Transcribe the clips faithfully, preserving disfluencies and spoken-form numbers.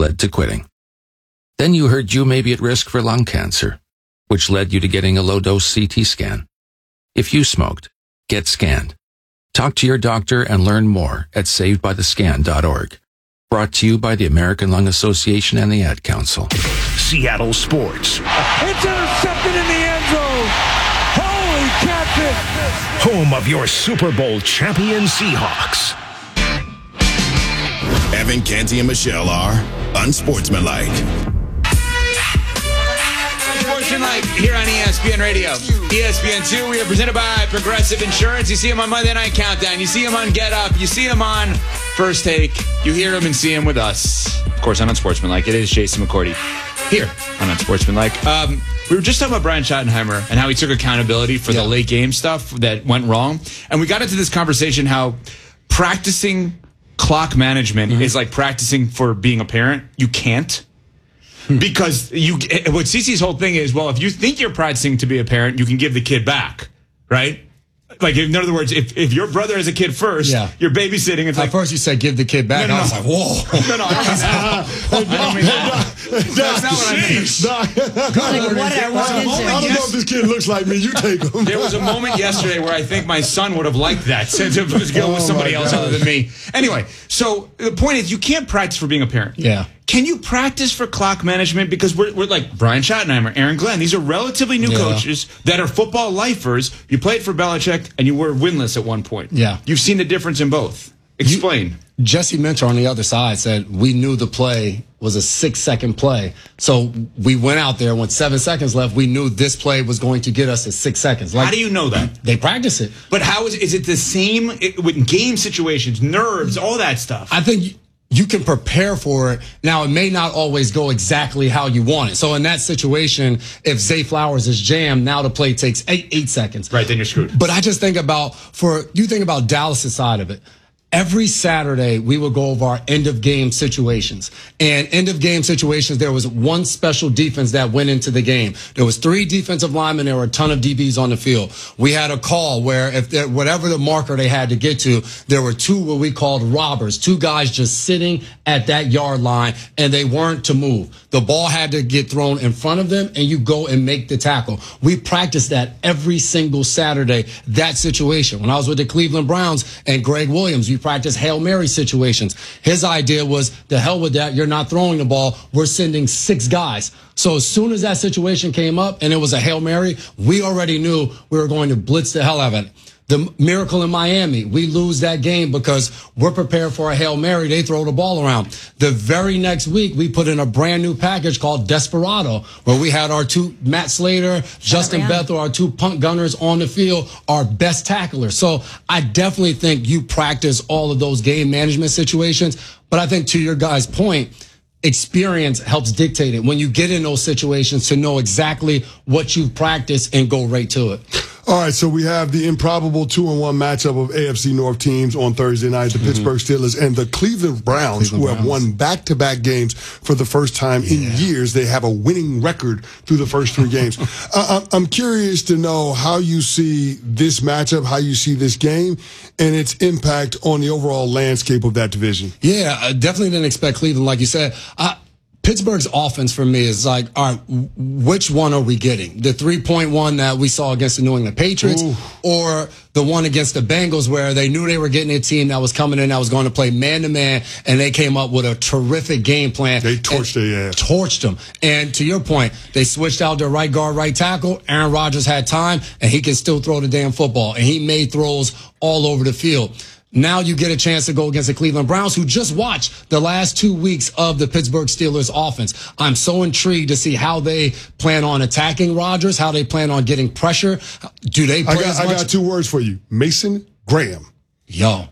led to quitting. Then you heard you may be at risk for lung cancer, which led you to getting a low-dose C T scan. If you smoked, get scanned. Talk to your doctor and learn more at saved by the scan dot org. Brought to you by the American Lung Association and the Ad Council. Seattle Sports. It's intercepted in the end zone. Holy catfish. Home of your Super Bowl champion Seahawks. Evan Canty and Michelle are unsportsmanlike. Unsportsmanlike here on E S P N Radio. E S P N two, we are presented by Progressive Insurance. You see him on Monday Night Countdown. You see him on Get Up. You see him on First Take. You hear him and see him with us. Of course, on Unsportsmanlike, it is Jason McCourty here on Unsportsmanlike. Um, we were just talking about Brian Schottenheimer and how he took accountability for yeah. the late game stuff that went wrong. And we got into this conversation how practicing clock management mm-hmm. is like practicing for being a parent. You can't. Because you, what Cece's whole thing is, well, if you think you're practicing to be a parent, you can give the kid back, right? Like, in other words, if, if your brother has a kid first, yeah. you're babysitting. It's like, at first you said give the kid back. No, no, I was no. like, whoa. No, no, I don't mean that. I don't mean that. That's not what I mean. Like, what I walked into. I don't know if this kid looks like me. You take him. There was a moment yesterday where I think my son would have liked that, to go with somebody else other than me. Anyway, so the point is, you can't practice for being a parent. Yeah. Can you practice for clock management? Because we're, we're like Brian Schottenheimer, Aaron Glenn. These are relatively new yeah. coaches that are football lifers. You played for Belichick, and you were winless at one point. Yeah. You've seen the difference in both. Explain. You, Jesse Mentor on the other side said we knew the play was a six-second play. So we went out there with seven seconds left. We knew this play was going to get us to six seconds. Like, how do you know that? They practice it. But how is, is it the same with game situations, nerves, all that stuff? I think you can prepare for it. Now, it may not always go exactly how you want it. So in that situation, if Zay Flowers is jammed, now the play takes eight, eight seconds. Right, then you're screwed. But I just think about, for you think about Dallas' side of it. Every Saturday, we would go over our end-of-game situations. And end-of-game situations, there was one special defense that went into the game. There was three defensive linemen. There were a ton of D Bs on the field. We had a call where if there, whatever the marker they had to get to, there were two what we called robbers, two guys just sitting at that yard line, and they weren't to move. The ball had to get thrown in front of them, and you go and make the tackle. We practiced that every single Saturday, that situation. When I was with the Cleveland Browns and Greg Williams, we practice Hail Mary situations. His idea was, the hell with that. You're not throwing the ball. We're sending six guys. So as soon as that situation came up and it was a Hail Mary, we already knew we were going to blitz the hell out of it. The Miracle in Miami, we lose that game because we're prepared for a Hail Mary. They throw the ball around. The very next week, we put in a brand new package called Desperado, where we had our two, Matt Slater, Justin Bethel, our two punt gunners on the field, our best tacklers. So I definitely think you practice all of those game management situations. But I think to your guys' point, experience helps dictate it when you get in those situations to know exactly what you've practiced and go right to it. All right, so we have the improbable two and one matchup of A F C North teams on Thursday night, the mm-hmm. Pittsburgh Steelers and the Cleveland Browns, Cleveland who Browns. have won back-to-back games for the first time yeah. in years. They have a winning record through the first three games. uh, I'm curious to know how you see this matchup, how you see this game, and its impact on the overall landscape of that division. Yeah, I definitely didn't expect Cleveland, like you said. I Pittsburgh's offense for me is like, all right, which one are we getting? The three-point one that we saw against the New England Patriots, Ooh. or the one against the Bengals where they knew they were getting a team that was coming in that was going to play man-to-man, and they came up with a terrific game plan. They torched their ass. Torched them. And to your point, they switched out their right guard, right tackle. Aaron Rodgers had time, and he can still throw the damn football. And he made throws all over the field. Now you get a chance to go against the Cleveland Browns, who just watched the last two weeks of the Pittsburgh Steelers offense. I'm so intrigued to see how they plan on attacking Rodgers, how they plan on getting pressure. Do they play I got, as much? I got two words for you. Mason Graham. Yo.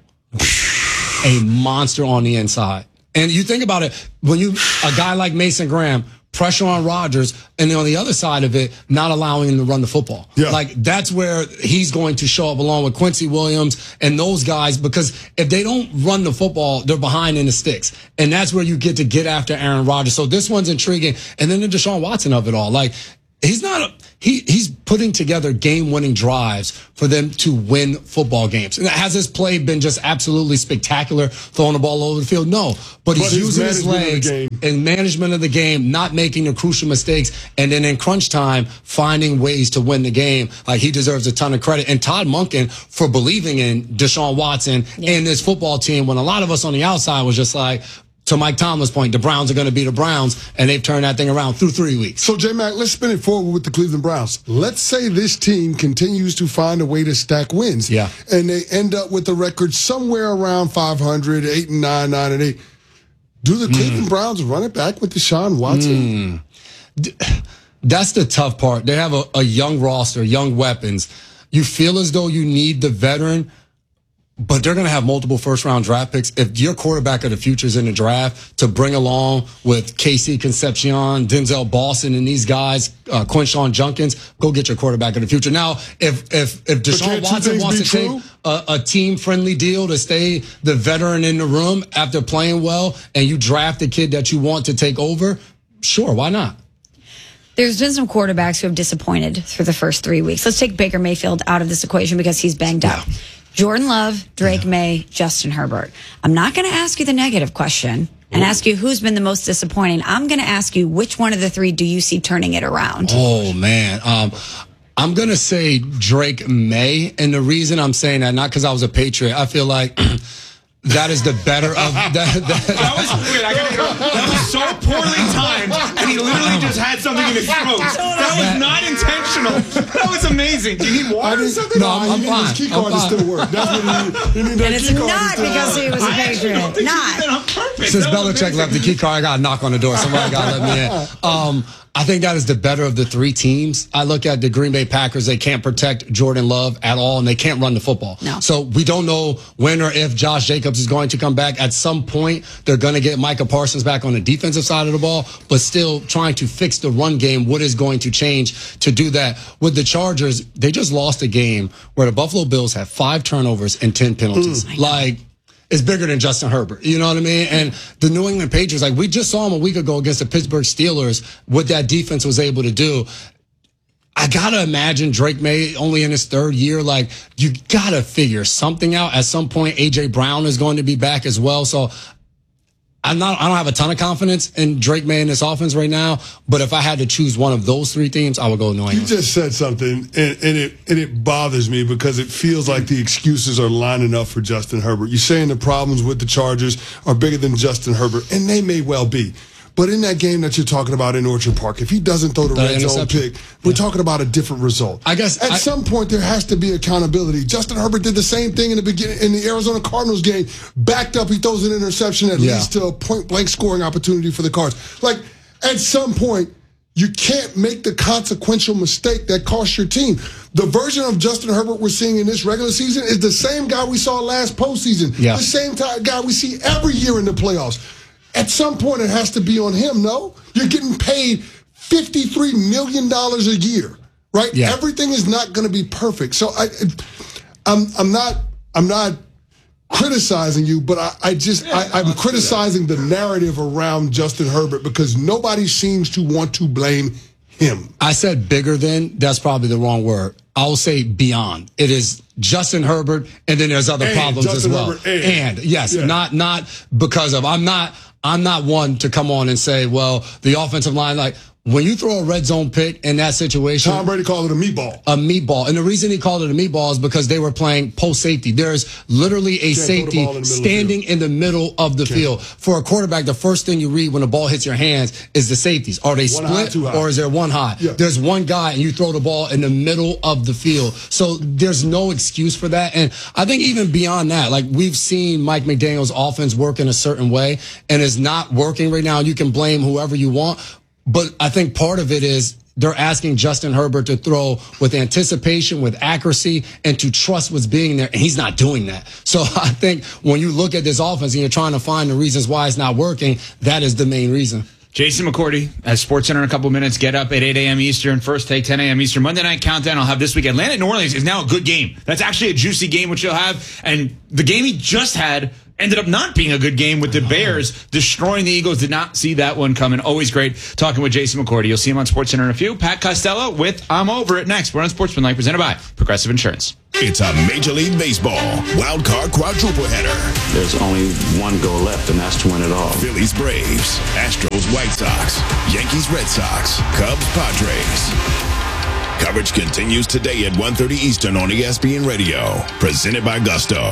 A monster on the inside. And you think about it, when you, a guy like Mason Graham, pressure on Rodgers, and then on the other side of it, not allowing him to run the football. Yeah. Like, that's where he's going to show up along with Quincy Williams and those guys, because if they don't run the football, they're behind in the sticks. And that's where you get to get after Aaron Rodgers. So this one's intriguing. And then the Deshaun Watson of it all. Like, he's not a, he he's putting together game-winning drives for them to win football games. And has his play been just absolutely spectacular, throwing the ball over the field? No, but he's but using his legs and management of the game, not making the crucial mistakes, and then in crunch time finding ways to win the game. Like, he deserves a ton of credit. And Todd Monken for believing in Deshaun Watson yeah. and this football team when a lot of us on the outside was just like, to Mike Tomlin's point, the Browns are going to be the Browns, and they've turned that thing around through three weeks. So, J-Mac, let's spin it forward with the Cleveland Browns. Let's say this team continues to find a way to stack wins. Yeah. And they end up with a record somewhere around five hundred, eight and nine, nine and eight. Do the Cleveland mm. Browns run it back with Deshaun Watson? Mm. That's the tough part. They have a, a young roster, young weapons. You feel as though you need the veteran, but they're going to have multiple first-round draft picks. If your quarterback of the future is in the draft, to bring along with Casey Concepcion, Denzel Boston, and these guys, uh, Quinshawn Junkins, go get your quarterback of the future. Now, if if if Deshaun Watson wants to true? take a, a team-friendly deal to stay the veteran in the room after playing well, and you draft the kid that you want to take over, sure, why not? There's been some quarterbacks who have disappointed through the first three weeks. Let's take Baker Mayfield out of this equation because he's banged up. Yeah. Jordan Love, Drake yeah. May, Justin Herbert. I'm not going to ask you the negative question and Ooh. ask you who's been the most disappointing. I'm going to ask you which one of the three do you see turning it around? Oh, man. Um, I'm going to say Drake May. And the reason I'm saying that, not because I was a Patriot, I feel like that is the better of that. That, that was weird. I gotta go. That was so poorly timed, and he literally just had something in his throat. That was not intentional. That was amazing. Do you need water or something? No, I'm, I'm fine. His key card to still work. That's what he need. And it's not because he was a Patriot. Not. Since Belichick left the key card, I got to knock on the door. Somebody got to let me in. Um, I think that is the better of the three teams. I look at the Green Bay Packers. They can't protect Jordan Love at all, and they can't run the football. No. So we don't know when or if Josh Jacobs is going to come back. At some point, they're going to get Micah Parsons back on the defensive side of the ball, but still trying to fix the run game. What is going to change to do that? With the Chargers, they just lost a game where the Buffalo Bills had five turnovers and ten penalties. Mm. Like, it's bigger than Justin Herbert. You know what I mean? And the New England Patriots, like, we just saw him a week ago against the Pittsburgh Steelers, what that defense was able to do. I got to imagine Drake May only in his third year. Like, you got to figure something out. At some point, A J Brown is going to be back as well. So I'm not, I don't have a ton of confidence in Drake May in this offense right now, but if I had to choose one of those three teams, I would go New England. You just said something, and, and it and it bothers me because it feels like the excuses are lining up for Justin Herbert. You're saying the problems with the Chargers are bigger than Justin Herbert, and they may well be. But in that game that you're talking about in Orchard Park, if he doesn't throw the, the red zone pick, we're yeah. talking about a different result. I guess at I, some point there has to be accountability. Justin Herbert did the same thing in the beginning in the Arizona Cardinals game. Backed up, he throws an interception that yeah. leads to a point blank scoring opportunity for the Cards. Like, at some point, you can't make the consequential mistake that costs your team. The version of Justin Herbert we're seeing in this regular season is the same guy we saw last postseason. Yeah. The same t- guy we see every year in the playoffs. At some point, it has to be on him, no? You're getting paid fifty-three million dollars a year, right? Yeah. Everything is not going to be perfect. So I, I'm, I'm not, I'm not criticizing you, but I, I just, I, I'm criticizing the narrative around Justin Herbert because nobody seems to want to blame him. I said bigger than, that's probably the wrong word. I'll say beyond. It is Justin Herbert, and then there's other and problems Justin as well. Herbert and. and yes, yeah. not not because of, I'm not, I'm not one to come on and say, well, the offensive line, like, when you throw a red zone pick in that situation, Tom Brady called it a meatball. A meatball. And the reason he called it a meatball is because they were playing post safety. There's literally a Can't safety in standing in the middle of the Can't. field. For a quarterback, the first thing you read when the ball hits your hands is the safeties. Are they one split high, high. or is there one high? Yeah. There's one guy and you throw the ball in the middle of the field. So there's no excuse for that. And I think even beyond that, like, we've seen Mike McDaniel's offense work in a certain way and it's not working right now. You can blame whoever you want. But I think part of it is they're asking Justin Herbert to throw with anticipation, with accuracy, and to trust what's being there. And he's not doing that. So I think when you look at this offense and you're trying to find the reasons why it's not working, that is the main reason. Jason McCourty at SportsCenter in a couple minutes. Get up at eight a.m. Eastern. First take, ten a.m. Eastern. Monday Night Countdown I'll have this week. Atlanta, New Orleans is now a good game. That's actually a juicy game, which you'll have. And the game he just had ended up not being a good game with the Bears destroying the Eagles. Did not see that one coming. Always great talking with Jason McCourty. You'll see him on SportsCenter in a few. Pat Costello with I'm Over It next. We're on Sportsmanlike, presented by Progressive Insurance. It's a Major League Baseball wild card quadruple header. There's only one goal left, and that's to win it all. Phillies Braves, Astros White Sox, Yankees Red Sox, Cubs Padres. Coverage continues today at one thirty Eastern on E S P N Radio. Presented by Gusto.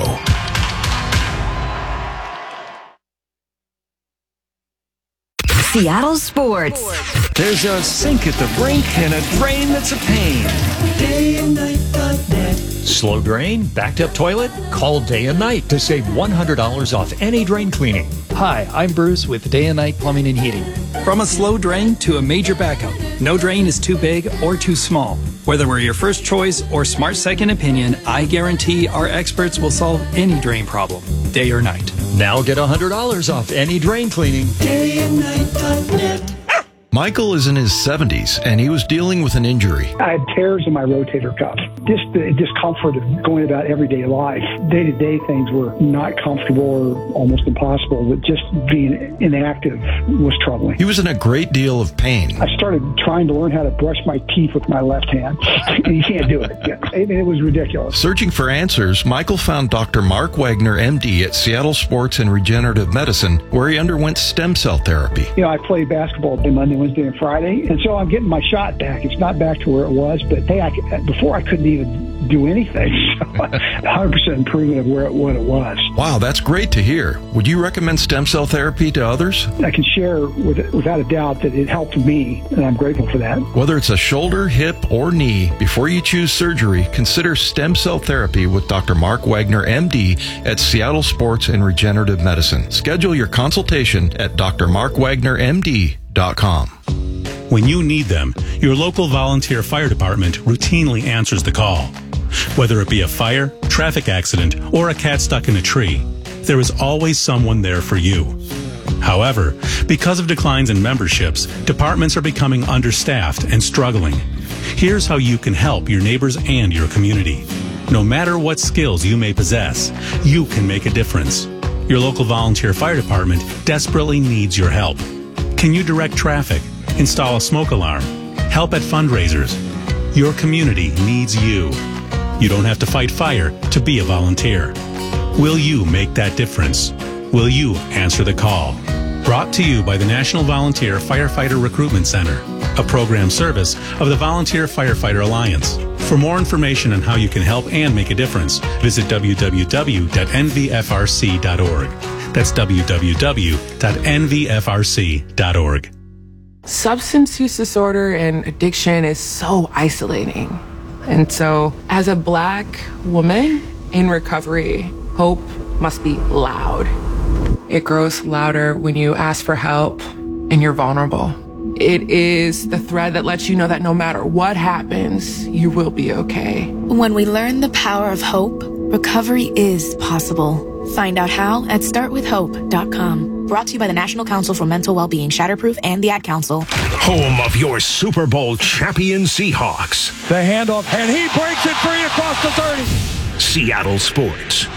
Seattle Sports. There's a sink at the brink and a drain that's a pain. day and night dot net. Slow drain? Backed up toilet? Call Day and Night to save one hundred dollars off any drain cleaning. Hi, I'm Bruce with Day and Night Plumbing and Heating. From a slow drain to a major backup, no drain is too big or too small. Whether we're your first choice or smart second opinion, I guarantee our experts will solve any drain problem, day or night. Now get one hundred dollars off any drain cleaning. day and night dot net. Michael is in his seventies, and he was dealing with an injury. I had tears in my rotator cuff. Just the discomfort of going about everyday life. Day-to-day things were not comfortable or almost impossible, but just being inactive was troubling. He was in a great deal of pain. I started trying to learn how to brush my teeth with my left hand, and you can't do it. I mean, it was ridiculous. Searching for answers, Michael found Doctor Mark Wagner, M D, at Seattle Sports and Regenerative Medicine, where he underwent stem cell therapy. You know, I played basketball on Monday, Wednesday, and Friday, and so I'm getting my shot back. It's not back to where it was, but hey, I, before I couldn't even do anything. So one hundred percent improvement of where it, what it was. Wow, that's great to hear. Would you recommend stem cell therapy to others? I can share with, without a doubt that it helped me, and I'm grateful for that. Whether it's a shoulder, hip, or knee, before you choose surgery, consider stem cell therapy with Doctor Mark Wagner, M D, at Seattle Sports and Regenerative Medicine. Schedule your consultation at d r mark wagner m d dot com. When you need them, your local volunteer fire department routinely answers the call. Whether it be a fire, traffic accident, or a cat stuck in a tree, there is always someone there for you. However, because of declines in memberships, departments are becoming understaffed and struggling. Here's how you can help your neighbors and your community. No matter what skills you may possess, you can make a difference. Your local volunteer fire department desperately needs your help. Can you direct traffic? Install a smoke alarm? Help at fundraisers? Your community needs you. You don't have to fight fire to be a volunteer. Will you make that difference? Will you answer the call? Brought to you by the National Volunteer Firefighter Recruitment Center, a program service of the Volunteer Firefighter Alliance. For more information on how you can help and make a difference, visit w w w dot n v f r c dot org. That's w w w dot n v f r c dot org. Substance use disorder and addiction is so isolating. And so, as a Black woman in recovery, hope must be loud. It grows louder when you ask for help and you're vulnerable. It is the thread that lets you know that no matter what happens, you will be okay. When we learn the power of hope, recovery is possible. Find out how at start with hope dot com. Brought to you by the National Council for Mental Wellbeing, Shatterproof, and the Ad Council. Home of your Super Bowl champion Seahawks. The handoff, and he breaks it free across the thirty. Seattle Sports.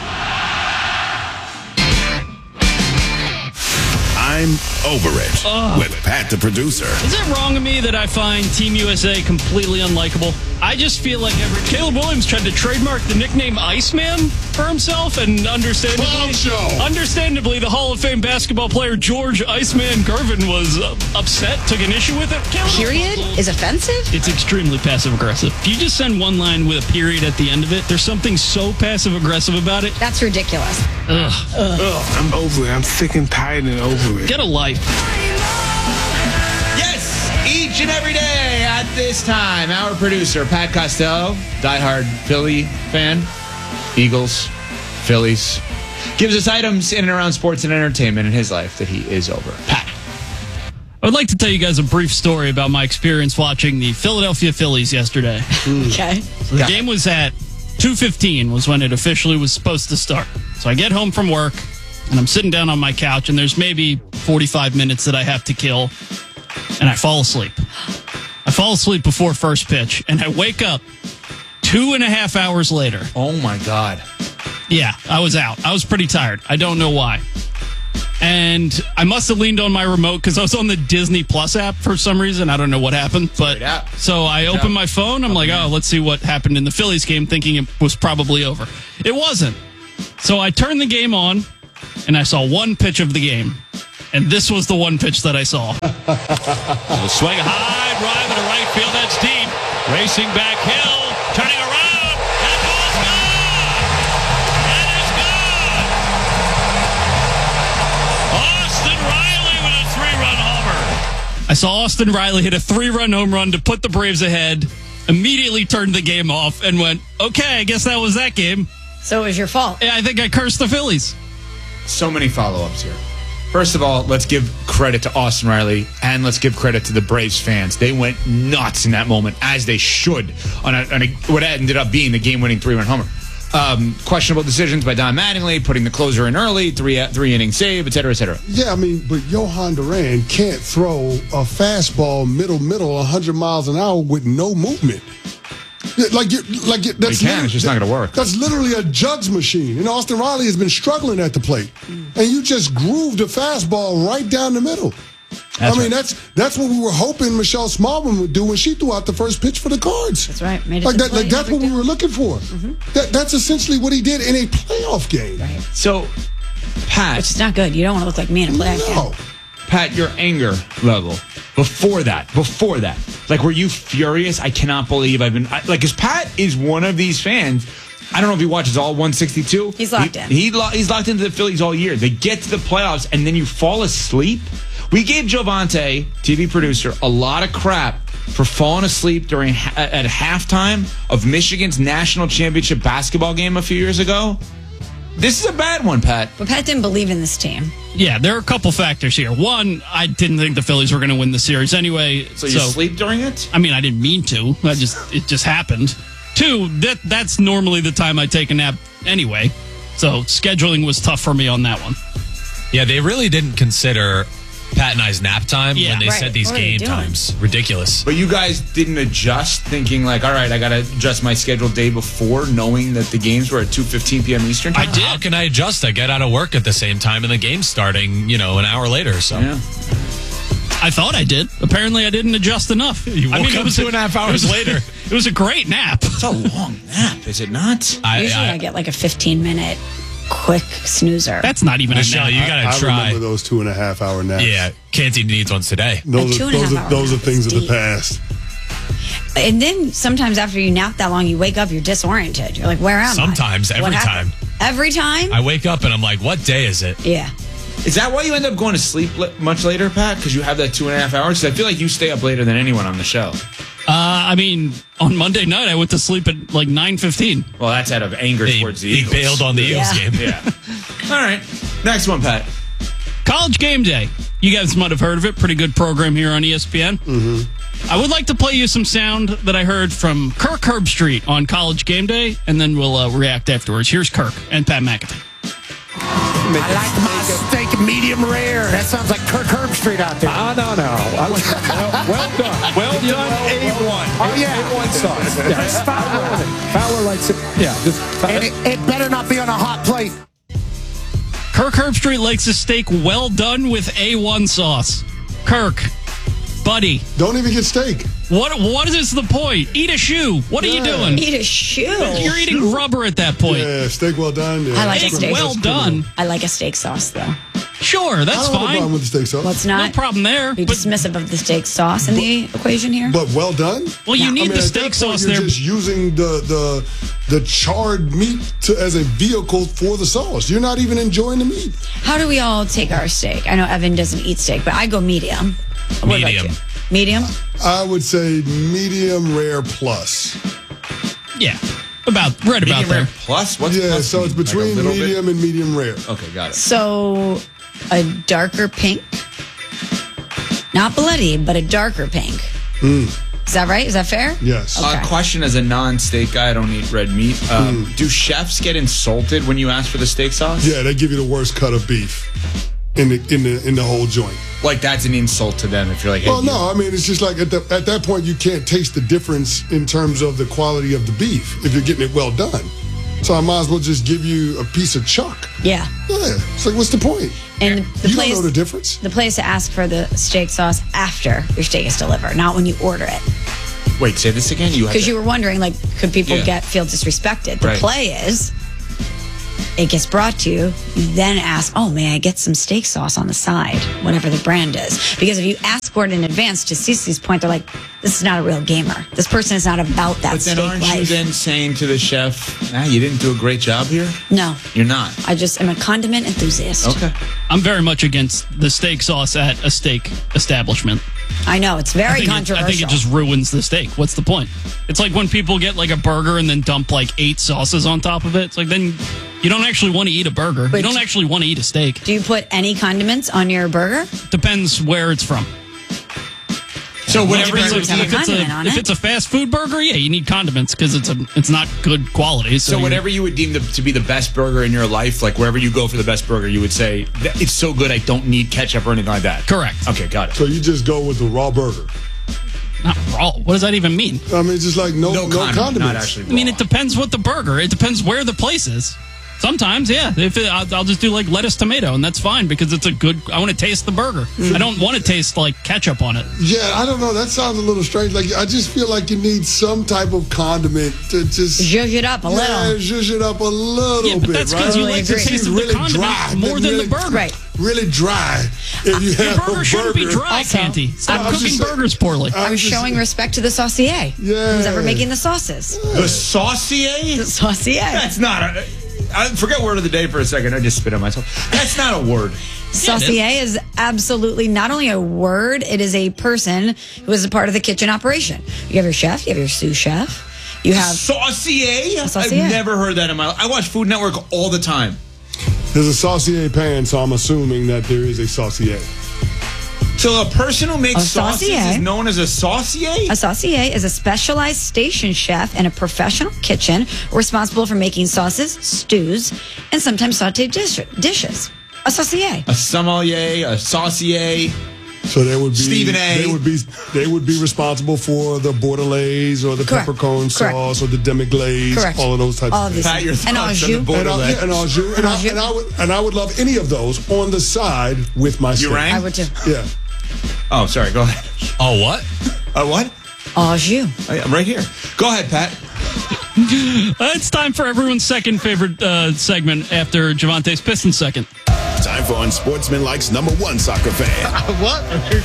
I'm Over It Ugh. with Pat the producer. Is it wrong of me that I find Team U S A completely unlikable? I just feel like every Caleb Williams tried to trademark the nickname Iceman for himself, and understandably, understandably, the Hall of Fame basketball player George Iceman Gervin was uh, upset, took an issue with it. Caleb Period is offensive? It's extremely passive-aggressive. If you just send one line with a period at the end of it, there's something so passive-aggressive about it. That's ridiculous. Ugh. Ugh. Ugh. I'm over it. I'm sick and tired and over it. Get a life. Yes, each and every day at this time, our producer, Pat Costello, diehard Philly fan, Eagles, Phillies, gives us items in and around sports and entertainment in his life that he is over. Pat. I would like to tell you guys a brief story about my experience watching the Philadelphia Phillies yesterday. Okay. So the game was at two fifteen was when it officially was supposed to start. So I get home from work, and I'm sitting down on my couch, and there's maybe forty-five minutes that I have to kill, and I fall asleep. I fall asleep before first pitch, and I wake up two and a half hours later. Oh, my God. Yeah, I was out. I was pretty tired. I don't know why. And I must have leaned on my remote because I was on the Disney Plus app for some reason. I don't know what happened. But so I opened my phone. I'm like, oh, let's see what happened in the Phillies game, thinking it was probably over. It wasn't. So I turned the game on, and I saw one pitch of the game. And this was the one pitch that I saw. The swing high, drive to right field. That's deep. Racing back hill, turning around. That ball's gone. That is gone. Austin Riley with a three-run homer. I saw Austin Riley hit a three-run home run to put the Braves ahead. Immediately turned the game off and went, okay, I guess that was that game. So it was your fault. Yeah, I think I cursed the Phillies. So many follow-ups here. First of all, let's give credit to Austin Riley, and let's give credit to the Braves fans. They went nuts in that moment, as they should, on, a, on a, what ended up being the game-winning three-run homer. Um, questionable decisions by Don Mattingly, putting the closer in early, three three inning save, et cetera, et cetera. Yeah, I mean, but Johan Duran can't throw a fastball middle middle one hundred miles an hour with no movement. Like, you, like you, that's he can. It's just not going to work. That's literally a jug's machine. And Austin Riley has been struggling at the plate, and you just grooved a fastball right down the middle. That's I mean, right. that's that's what we were hoping Michelle Smallman would do when she threw out the first pitch for the Cards. That's right. Made it like, that, play, like that's what we were looking for. Mm-hmm. That that's essentially what he did in a playoff game. Right. So, Pat, which is not good. You don't want to look like me in a playoff no. game. Pat, your anger level before that, before that, like, were you furious? I cannot believe I've been I, like, because Pat is one of these fans. I don't know if he watches all one sixty-two. He's locked he, in. He lo- he's locked into the Phillies all year. They get to the playoffs and then you fall asleep. We gave Jovante, T V producer, a lot of crap for falling asleep during at halftime of Michigan's national championship basketball game a few years ago. This is a bad one, Pat. But Pat didn't believe in this team. Yeah, there are a couple factors here. One, I didn't think the Phillies were going to win the series anyway. So you so, sleep during it? I mean, I didn't mean to. I just it just happened. Two, that that's normally the time I take a nap anyway. So scheduling was tough for me on that one. Yeah, they really didn't consider Pat and I's nap time yeah, when they right. set these what game times. Ridiculous. But you guys didn't adjust, thinking like, all right, I got to adjust my schedule day before, knowing that the games were at two fifteen p.m. Eastern time? I did. How can I adjust? I get out of work at the same time and the game's starting, you know, an hour later or so. Yeah. I thought I did. Apparently, I didn't adjust enough. You woke I mean, up it was two and a half hours it was, later. It was a great nap. It's a long nap, is it not? I, Usually I, I get like a fifteen minute quick snoozer. That's not even Michelle, a nap. you got to I, try. I remember those two and a half hour naps. Yeah, Canty needs one today. Those two are, and a those half are, hour those are nap things is of the deep. past. And then sometimes after you nap that long, you wake up, you're disoriented. You're like, where am Sometimes, I? every What happened? time. Every time? I wake up and I'm like, what day is it? Yeah. Is that why you end up going to sleep li- much later, Pat? Because you have that two and a half hours? Because I feel like you stay up later than anyone on the show. Uh, I mean, on Monday night, I went to sleep at like nine fifteen. Well, that's out of anger He, towards the he Eagles. bailed on the Yeah. Eagles game. Yeah. All right. Next one, Pat. College Game Day. You guys might have heard of it. Pretty good program here on E S P N. Mm-hmm. I would like to play you some sound that I heard from Kirk Herbstreit on College Game Day, and then we'll uh, react afterwards. Here's Kirk and Pat McAfee. I like my steak medium rare. That sounds like Kirk Herbstreit out there. Ah, no, no. I like well, well done. Well done, A one. Oh, yeah. A one sauce. Yeah. Chris Fowler. Fowler likes it. Yeah. Just, And it, it better not be on a hot plate. Kirk Herbstreit likes a steak well done with A one sauce. Kirk, buddy. Don't even get steak. What What is the point? Eat a shoe. What are Yeah. you doing? Eat a shoe. You're eating rubber at that point. Yeah, steak well done. Yeah. I like a Steak steak. well done. I like a steak sauce, though. Sure, that's I don't have a problem fine. with the steak sauce. Let's not No problem there. be But, dismissive of the steak sauce in the equation here. But well done. well, you Yeah. need I mean, the at steak that point, sauce you're there. just using the the the charred meat to, as a vehicle for the sauce. You're not even enjoying the meat. How do we all take our steak? I know Evan doesn't eat steak, but I go medium. What about Medium. you? Medium? I would say medium rare plus. Yeah, about right about Medium there. rare plus? What's Yeah, plus so it's mean? Like a between little bit? medium and medium rare. Okay, got it. So a darker pink. Not bloody, but a darker pink. Is that right? Is that fair? Yes. Uh, Okay. question as a non-steak guy, I don't eat red meat. Um, Do chefs get insulted when you ask for the steak sauce? Yeah, they give you the worst cut of beef in the in the in the whole joint. Like, that's an insult to them if you're like, hey, Well, you- no, I mean it's just like at the, at that point you can't taste the difference in terms of the quality of the beef if you're getting it well done. So I might as well just give you a piece of chuck. Yeah. Yeah. It's like, what's the point? And the you place, don't know the difference. The place to ask for the steak sauce after your steak is delivered, not when you order it. Wait, say this again? You Because you were wondering, like, could people Yeah. get feel disrespected? The Right. play is, it gets brought to you. You then ask, "Oh, may I get some steak sauce on the side, whatever the brand is?" Because if you ask for it in advance, to Cece's point, they're like, "This is not a real gamer. This person is not about that But steak then aren't you life." then saying to the chef, "Ah, you didn't do a great job here"? No, You're not. I just am a condiment enthusiast. Okay. I'm very much against the steak sauce at a steak establishment. I know it's I very think it- controversial. I think it just ruins the steak. What's the point? It's like when people get like a burger and then dump like eight sauces on top of it. It's like then you don't actually want to eat a burger. But you don't actually want to eat a steak. Do you put any condiments on your burger? Depends where it's from. So whatever if, you it's, would a, if, it's, condiment on a, if it. it's a fast food burger, yeah, you need condiments because it's a it's not good quality. So, So you- whatever you would deem the, to be the best burger in your life, like wherever you go for the best burger, you would say, "That- it's so good I don't need ketchup or anything like that." Correct. Okay, got it. So you just go with the raw burger. Not raw. What does that even mean? I mean, just like no, no, condiment, condiments. not actually I mean, it depends what the burger. It depends where the place is. Sometimes, yeah. If it, I'll, I'll just do like lettuce, tomato, and that's fine because it's a good. I want to taste the burger. I don't want to taste like ketchup on it. Yeah, I don't know. That sounds a little strange. Like I just feel like you need some type of condiment to just zhuzh it up a yeah, little. zhuzh it up a little Yeah, but bit. that's right? 'cause you like the It taste seems of the really condiment dry, more than the really, burger. Right. Really dry. If you Your have burger a shouldn't be burger- dry, Also, Canty. Stop I was cooking just saying- burgers poorly. I was just- showing respect to the saucier. Yeah. Who's ever making the sauces? The saucier? The saucier. That's not a. I forget word of the day for a second. I just spit on myself. That's not a word. Saucier is absolutely not only a word, it is a person who is a part of the kitchen operation. You have your chef, you have your sous chef, you have Saucier? Saucier. I've never heard that in my life. I watch Food Network all the time. There's a saucier pan, so I'm assuming that there is a saucier. So a person who makes A sauces saucier. is known as a saucier? A saucier is a specialized station chef in a professional kitchen responsible for making sauces, stews, and sometimes sauteed dish- dishes. A saucier. A sommelier, a saucier. So they would be Stephen A. They would be they would be responsible for the bordelaise or the Correct. peppercorn Correct. sauce or the demi-glaze, Correct. all of those types All of of things. these Pat, your things. And au thoughts on jus. the And, I, bordelaise. yeah, and, au jus, and, I, and, I would, and I would love any of those on the side with my steak. rang? I would too. Yeah. Oh, sorry. Go ahead. Oh, what? Uh, what? Au jus. Oh, yeah, I'm right here. Go ahead, Pat. Uh, it's time for everyone's second favorite uh, segment after Javante's Pistons second. Time for Unsportsmanlike's number one soccer fan What?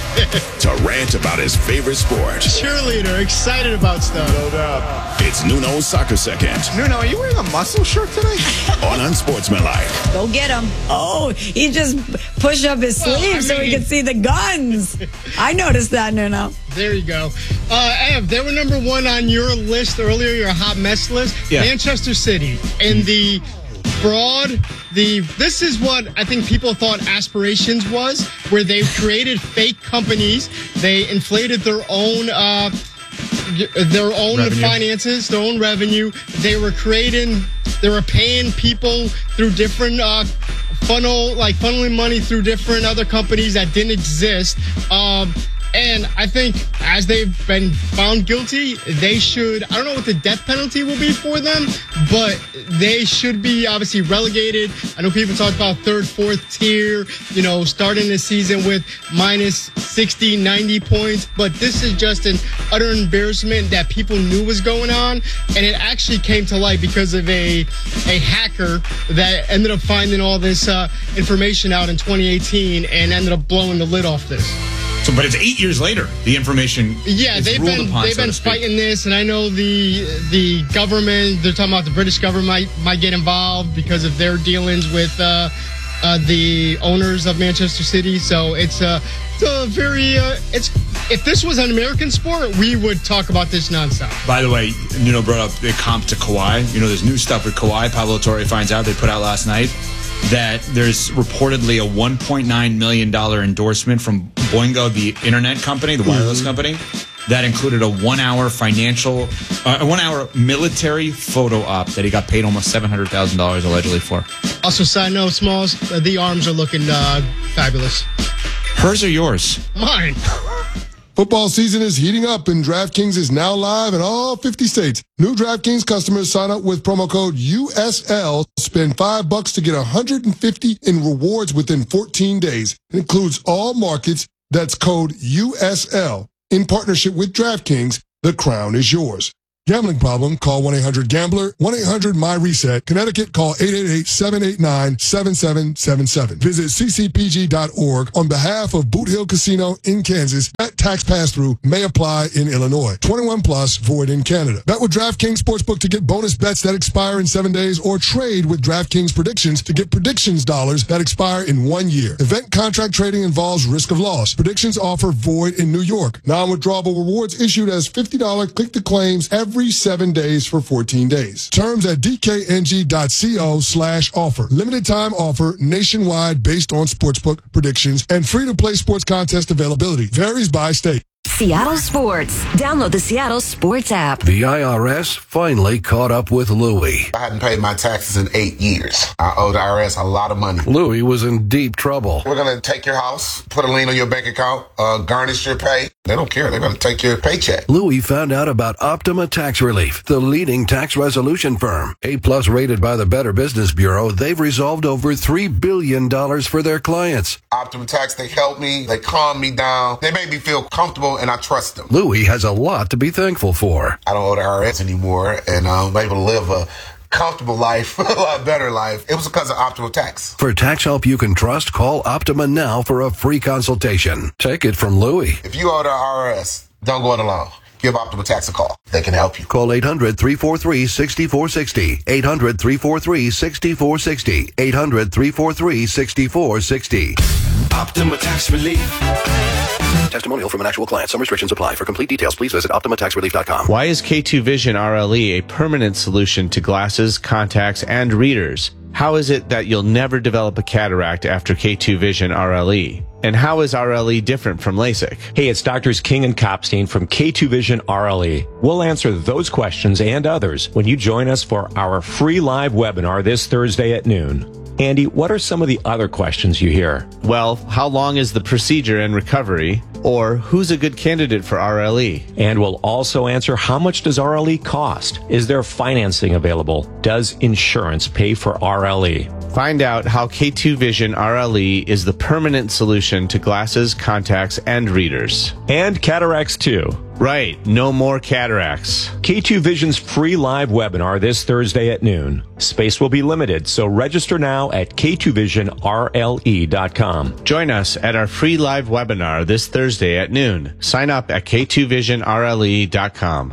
to rant about his favorite sport. Cheerleader, excited about stuff. No doubt. It's Nuno's Soccer Second Nuno, are you wearing a muscle shirt today? on Unsportsmanlike. Go get him. Oh, he just pushed up his Well, sleeve I so he mean- could see the guns. I noticed that, Nuno. There you go. Uh, Ev, they were number one on your list earlier, your hot mess list. Yeah. Manchester City and the fraud. The this is what I think people thought aspirations was, where they created fake companies. They inflated their own. Uh, their own Revenue. finances, their own revenue. They were creating, they were paying people through different uh, funnel, like funneling money through different other companies that didn't exist. Um, and I think as they've been found guilty, they should, I don't know what the death penalty will be for them, but they should be obviously relegated. I know people talk about third, fourth tier, you know, starting the season with minus sixty, ninety points, but this is just an utter embarrassment that people knew was going on, and it actually came to light because of a a hacker that ended up finding all this uh, information out in twenty eighteen and ended up blowing the lid off this. So, but it's eight years later. The information. Yeah, is they've ruled been upon, they've so to been speak. fighting this, and I know the the government. They're talking about the British government might might get involved because of their dealings with uh, uh, the owners of Manchester City. So it's a it's a very uh, it's if this was an American sport, we would talk about this nonstop. By the way, Nuno brought up the comp to Kawhi. You know, there's new stuff with Kawhi. Pablo Torre finds out, they put out last night, that there's reportedly a one point nine million dollars endorsement from Boingo, the internet company, the wireless Mm-hmm. company, that included a one-hour financial, uh, a one-hour military photo op that he got paid almost seven hundred thousand dollars allegedly for. Also, side note, Smalls, uh, the arms are looking uh, fabulous. Hers or yours? Mine. Football season is heating up, and DraftKings is now live in all fifty states. New DraftKings customers sign up with promo code U S L, spend five bucks to get one hundred fifty in rewards within fourteen days. It includes all markets. That's code U S L. In partnership with DraftKings, the crown is yours. Gambling problem? Call one eight hundred gambler, one eight hundred my reset. Connecticut, call eight eight eight, seven eight nine, seven seven seven seven. Visit c c p g dot org on behalf of Boot Hill Casino in Kansas. That tax pass-through may apply in Illinois. twenty-one plus, void in Canada. Bet with DraftKings Sportsbook to get bonus bets that expire in seven days, or trade with DraftKings Predictions to get predictions dollars that expire in one year. Event contract trading involves risk of loss. Predictions offer void in New York. Non-withdrawable rewards issued as fifty dollars click to claims every Every seven days for fourteen days. Terms at dkng.co slash offer. Limited time offer nationwide based on sportsbook predictions and free to play sports contest availability. Varies by state. Seattle Sports. Download the Seattle Sports app. The I R S finally caught up with Louie. I hadn't paid my taxes in eight years. I owe the I R S a lot of money. Louie was in deep trouble. We're going to take your house, put a lien on your bank account, uh, garnish your pay. They don't care. They're going to take your paycheck. Louie found out about Optima Tax Relief, the leading tax resolution firm. A-plus rated by the Better Business Bureau, they've resolved over three billion dollars for their clients. Optima Tax, they helped me. They calmed me down. They made me feel comfortable, and I trust them. Louie has a lot to be thankful for. I don't owe the I R S anymore, and I'm able to live a comfortable life, a lot better life. It was because of Optima Tax. For tax help you can trust, call Optima now for a free consultation. Take it from Louie. If you owe the I R S, don't go it alone. Give Optima Tax a call. They can help you. Call eight hundred, three four three, six four six zero. eight hundred, three four three, six four six zero. eight hundred, three four three, six four six zero. Optima Tax Relief. Testimonial from an actual client. Some restrictions apply. For complete details, please visit optima tax relief dot com. Why is K two Vision R L E a permanent solution to glasses, contacts, and readers? How is it that you'll never develop a cataract after K two Vision R L E? And how is R L E different from LASIK? Hey, it's Doctors King and Kopstein from K two Vision R L E. We'll answer those questions and others when you join us for our free live webinar this Thursday at noon. Andy, what are some of the other questions you hear? Well, how long is the procedure and recovery? Or who's a good candidate for R L E? And we'll also answer, how much does R L E cost? Is there financing available? Does insurance pay for R L E? Find out how K two Vision R L E is the permanent solution to glasses, contacts, and readers. And cataracts too. Right, no more cataracts. K two Vision's free live webinar this Thursday at noon. Space will be limited, so register now at K two vision R L E dot com. Join us at our free live webinar this Thursday at noon. Sign up at K two vision R L E dot com.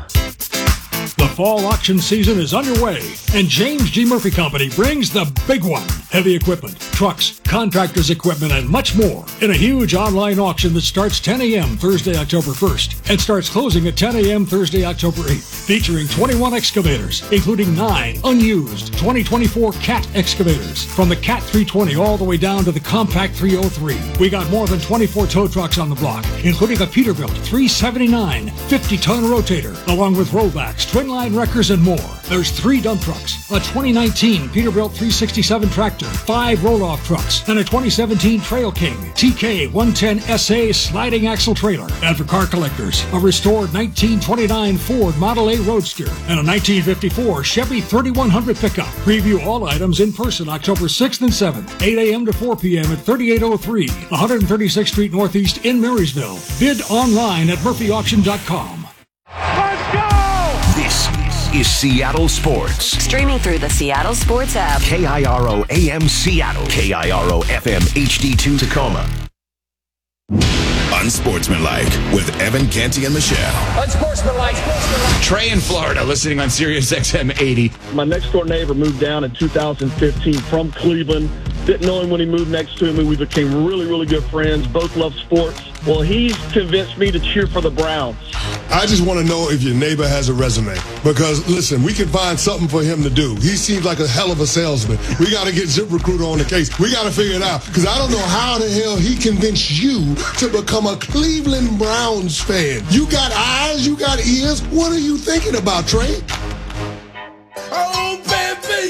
The fall auction season is underway, and James G. Murphy Company brings the big one. Heavy equipment, trucks, contractors' equipment, and much more in a huge online auction that starts ten a.m. Thursday, October first, and starts closing at ten a.m. Thursday, October eighth, featuring twenty-one excavators, including nine unused twenty twenty-four Cat excavators, from the Cat three twenty all the way down to the Compact three oh three. We got more than twenty-four tow trucks on the block, including a Peterbilt three seventy-nine fifty-ton rotator, along with rollbacks, twin line wreckers, and more. There's three dump trucks, a twenty nineteen Peterbilt three sixty-seven tractor, five roll-off trucks, and a twenty seventeen Trail King T K one ten S A sliding axle trailer. And for car collectors, a restored nineteen twenty-nine Ford Model A Roadster and a nineteen fifty-four Chevy thirty-one hundred pickup. Preview all items in person October sixth and seventh, eight a.m. to four p.m. at thirty-eight oh three, one thirty-sixth Street Northeast in Marysville. Bid online at murphy auction dot com. This is Seattle Sports. Streaming through the Seattle Sports app. K I R O A M Seattle. K I R O F M H D two Tacoma. Unsportsmanlike with Evan Canty and Michelle. Unsportsmanlike. Trey in Florida, listening on Sirius X M eighty. My next door neighbor moved down in two thousand fifteen from Cleveland. Didn't know him when he moved next to me. We became really, really good friends. Both love sports. Well, he's convinced me to cheer for the Browns. I just want to know if your neighbor has a resume. Because, listen, we can find something for him to do. He seems like a hell of a salesman. We got to get ZipRecruiter on the case. We got to figure it out. Because I don't know how the hell he convinced you to become a Cleveland Browns fan. You got eyes, you got ears. What are you thinking about, Trey? Oh, baby, yeah.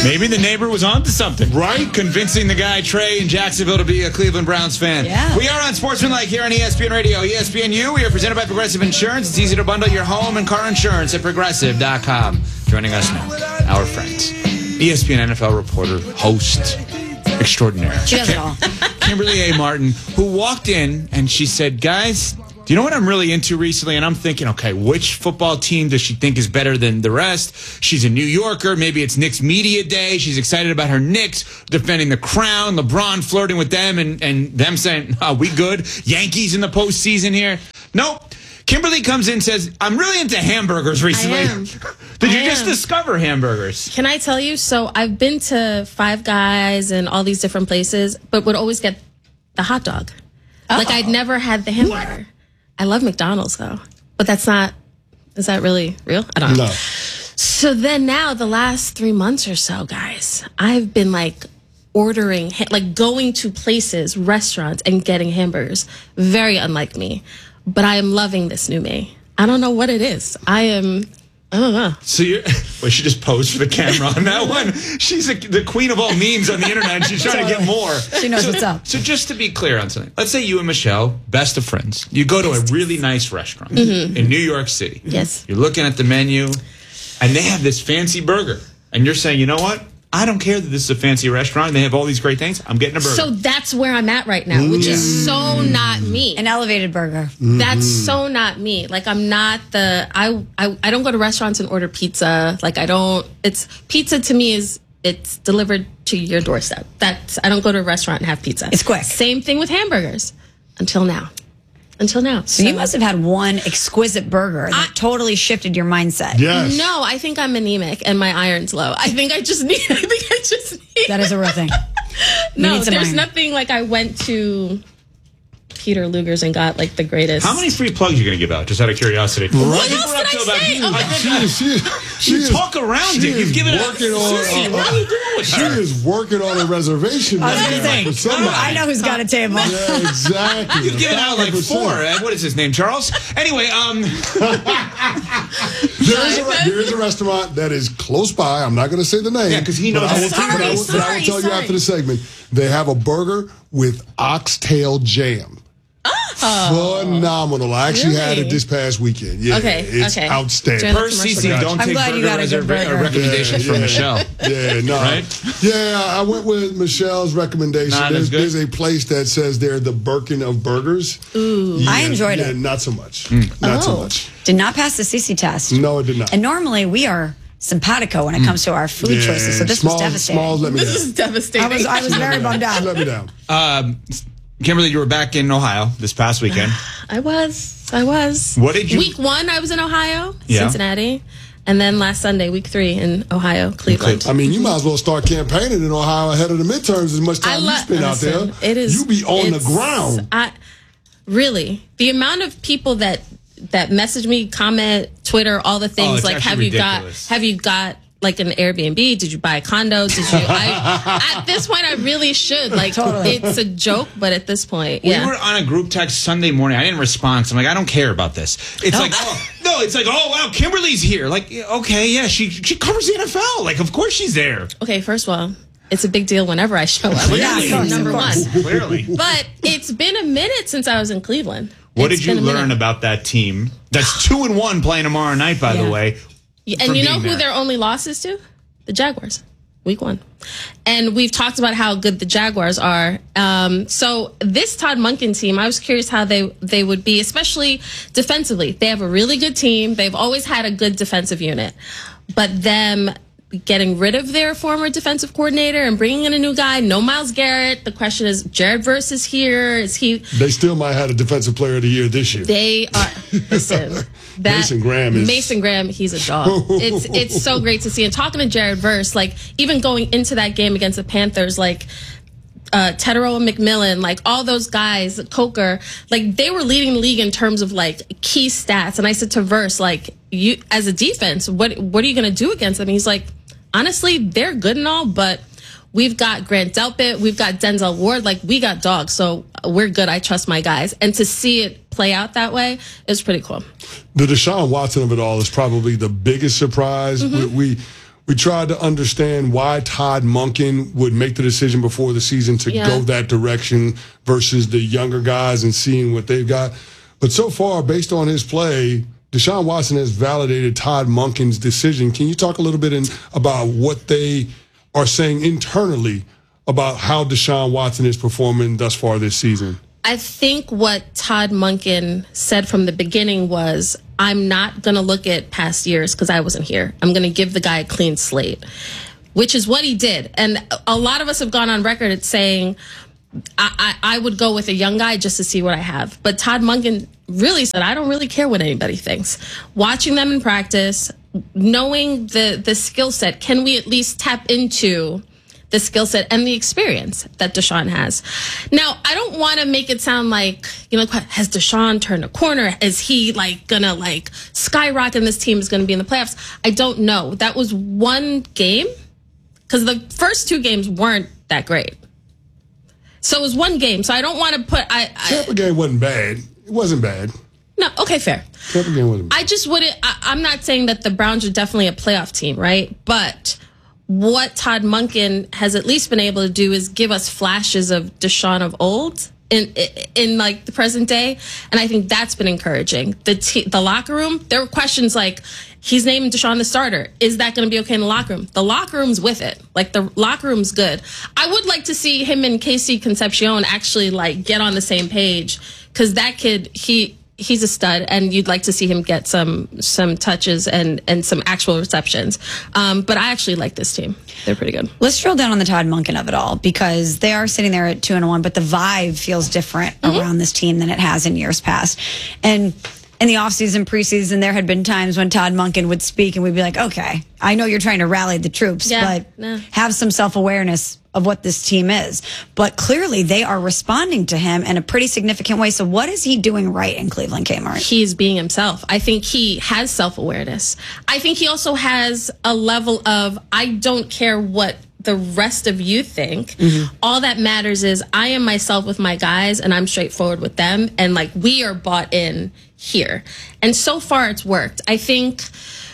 Maybe the neighbor was onto something. Right? Convincing the guy, Trey, in Jacksonville to be a Cleveland Browns fan. Yeah. We are on Sportsmanlike here on E S P N Radio. E S P N U, we are presented by Progressive Insurance. It's easy to bundle your home and car insurance at progressive dot com. Joining us now, our friends, E S P N N F L reporter, host extraordinaire. She does it all. Kimberly A. Martin, who walked in and she said, guys, do you know what I'm really into recently? And I'm thinking, okay, which football team does she think is better than the rest? She's a New Yorker. Maybe it's Knicks Media Day. She's excited about her Knicks defending the crown, LeBron flirting with them, and, and them saying, oh, we good? Yankees in the postseason here? Nope. Kimberly comes in and says, I'm really into hamburgers recently. I am. Did I you just am. discover hamburgers? Can I tell you? So I've been to Five Guys and all these different places, but would always get the hot dog. Oh. Like I'd never had the hamburger. What? I love McDonald's though, but that's not, is that really real? I don't know. No. So then now the last three months or so, guys, I've been like ordering, like going to places, restaurants and getting hamburgers. Very unlike me, but I am loving this new me. I don't know what it is. I am, I don't know. So you're, well, she just posed for the camera on that one. She's a, the queen of all memes on the internet, and she's trying to get more. She knows so, what's up. So just to be clear on something, let's say you and Michelle, best of friends, you go to a really nice restaurant Mm-hmm. in New York City. Yes. You're looking at the menu, and they have this fancy burger, and you're saying, you know what? I don't care that this is a fancy restaurant and they have all these great things. I'm getting a burger. So that's where I'm at right now, which is so not me. An elevated burger. That's so not me. Like I'm not the I, I I don't go to restaurants and order pizza. Like I don't. It's pizza to me is it's delivered to your doorstep. That's I don't go to a restaurant and have pizza. It's quick. Same thing with hamburgers. Until now. Until now. So, so you must have had one exquisite burger that I, totally shifted your mindset. Yes. No, I think I'm anemic and my iron's low. I think I just need. I think I just need. That is a real thing. No, there's iron. Nothing like I went to Peter Luger's and got like the greatest. How many free plugs are you going to give out? Just out of curiosity. Right. What else did I say? You. Okay. She, she, she you talk around it. You've given working out. On, Susie, uh, what are you doing with she her? is working on a reservation. I was going to say, for somebody. I know who's got a table. Yeah, exactly. You've given out like four. Eh? What is his name? Charles? Anyway, um. there, is a, there is a restaurant that is close by. I'm not going to say the name. Yeah, because he knows. But I will, Sorry, but I will, sorry, but I will tell sorry. you after the segment. They have a burger with oxtail jam. Oh. Phenomenal. I actually Really? had it this past weekend. Yeah, Okay, it's okay. outstanding. During the Per C C, commercial don't I'm take glad you burger got a good reserva- burger. or recommendations Yeah, from yeah. Michelle. Yeah, no. Right? Yeah, I went with Michelle's recommendation. Not There's, as good? there's a place that says they're the Birkin of burgers. Ooh. Yeah, I enjoyed yeah, it. Not so much. Mm. Not so Oh. much. Did not pass the C C test. No, it did not. And normally we are simpatico when it comes to our food Yeah, choices. So this Smalls, was devastating. Smalls let me This down. is devastating. I was I was very bummed out. She let me down. Um, Kimberly, you were back in Ohio this past weekend. I was. I was. What did you- Week one, I was in Ohio, Yeah. Cincinnati. And then last Sunday, week three in Ohio, Cleveland. I mean, you might as well start campaigning in Ohio ahead of the midterms as much I time lo- you spend out there. listen, It is. You be on the it's- ground. I, really, the amount of people that that message me, comment, Twitter, all the Oh, things it's like, have actually you got? ridiculous. Have you got? Like an Airbnb? Did you buy a condo? Did you? I, at this point, I really should. Like, Totally. it's a joke, but at this point, yeah. We were on a group text Sunday morning. I didn't respond. So I'm like, I don't care about this. It's like, oh, no, it's like, oh, wow, Kimberly's here. Like, okay, yeah, she she covers the N F L. Like, of course she's there. Okay, first of all, it's a big deal whenever I show up. Yeah, of course, number of course. one. Clearly. But it's been a minute since I was in Cleveland. What It's did you been a learn minute. about that team? That's two and one playing tomorrow night, by Yeah. the way. Yeah, for and you know being who there. their only loss is to? The Jaguars. Week one. And we've talked about how good the Jaguars are. Um, so this Todd Monken team, I was curious how they, they would be, especially defensively. They have a really good team. They've always had a good defensive unit. But them getting rid of their former defensive coordinator and bringing in a new guy, no Myles Garrett. The question is, Jared Verse is here. Is he... They still might have a defensive player of the year this year. They are. Listen, that, Mason Graham is- Mason Graham. He's a dog. It's it's so great to see. And talking to Jared Verse, like even going into that game against the Panthers, like uh, Tedero and McMillan, like all those guys, Coker, like they were leading the league in terms of like key stats. And I said to Verse, like you as a defense, what what are you going to do against them? And he's like, honestly, they're good and all, but. We've got Grant Delpit. We've got Denzel Ward. Like, we got dogs. So we're good. I trust my guys. And to see it play out that way is pretty cool. The Deshaun Watson of it all is probably the biggest surprise. Mm-hmm. We, we We tried to understand why Todd Monken would make the decision before the season to Yeah. go that direction versus the younger guys and seeing what they've got. But so far, based on his play, Deshaun Watson has validated Todd Monken's decision. Can you talk a little bit in, about what they are saying internally about how Deshaun Watson is performing thus far this season? I think what Todd Monken said from the beginning was, I'm not going to look at past years because I wasn't here. I'm going to give the guy a clean slate, which is what he did. And a lot of us have gone on record at saying, I, I, I would go with a young guy just to see what I have. But Todd Monken really said, I don't really care what anybody thinks. Watching them in practice, knowing the, the skill set, can we at least tap into the skill set and the experience that Deshaun has? Now, I don't want to make it sound like, you know, has Deshaun turned a corner? Is he like gonna like skyrocket and this team is gonna be in the playoffs? I don't know. That was one game because the first two games weren't that great. So it was one game. So I don't want to put. I, I Tampa game wasn't bad. It wasn't bad. No, okay, fair. Tampa game wasn't bad. I just wouldn't. I, I'm not saying that the Browns are definitely a playoff team, right? But what Todd Monken has at least been able to do is give us flashes of Deshaun of old in in, in like the present day, and I think that's been encouraging. The te- the locker room, there were questions like, he's naming Deshaun the starter. Is that going to be okay in the locker room? The locker room's with it. Like, the locker room's good. I would like to see him and Casey Concepcion actually, like, get on the same page, because that kid, he he's a stud, and you'd like to see him get some some touches and, and some actual receptions. Um, but I actually like this team. They're pretty good. Let's drill down on the Todd Monken of it all, because they are sitting there at two and one, but the vibe feels different mm-hmm. around this team than it has in years past. And in the offseason, preseason, there had been times when Todd Monken would speak and we'd be like, okay, I know you're trying to rally the troops, yeah, but no. have some self-awareness of what this team is. But clearly they are responding to him in a pretty significant way. So what is he doing right in Cleveland, Kmart? He's being himself. I think he has self-awareness. I think he also has a level of, I don't care what the rest of you think. Mm-hmm. All that matters is I am myself with my guys, and I'm straightforward with them, and like, we are bought in here. And so far it's worked. I think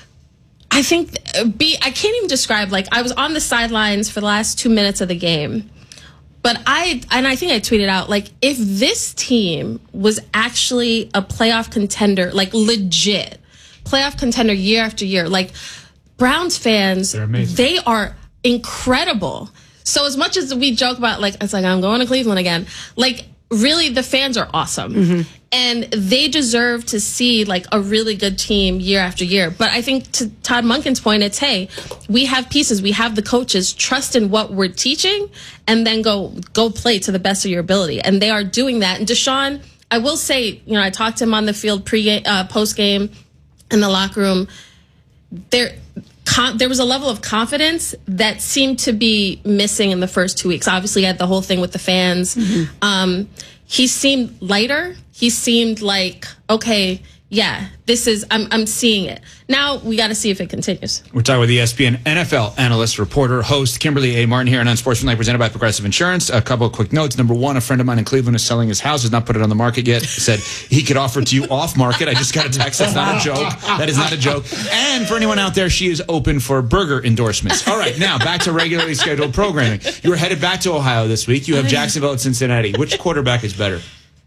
I think B I can't even describe, like, I was on the sidelines for the last two minutes of the game. But I and I think I tweeted out, like, if this team was actually a playoff contender, like legit playoff contender year after year, like, Browns fans, they are incredible. So as much as we joke about, like, it's like, I'm going to Cleveland again, like, really, the fans are awesome. Mm-hmm. And they deserve to see, like, a really good team year after year. But I think, to Todd Monken's point, it's, hey, we have pieces, we have the coaches, trust in what we're teaching, and then go go play to the best of your ability. And they are doing that. And Deshaun, I will say, you know, I talked to him on the field pre uh, post game in the locker room. There, con- there was a level of confidence that seemed to be missing in the first two weeks. Obviously, he had the whole thing with the fans. Mm-hmm. Um, he seemed lighter. He seemed like, okay, yeah, this is, I'm I'm seeing it. Now we got to see if it continues. We're talking with E S P N N F L analyst, reporter, host Kimberly A. Martin here on Unsportsmanlike, presented by Progressive Insurance. A couple of quick notes. Number one, a friend of mine in Cleveland is selling his house, has not put it on the market yet. Said he could offer it to you off market. I just got a text. That's not a joke. That is not a joke. And for anyone out there, she is open for burger endorsements. All right, now back to regularly scheduled programming. You were headed back to Ohio this week. You have Jacksonville at Cincinnati. Which quarterback is better?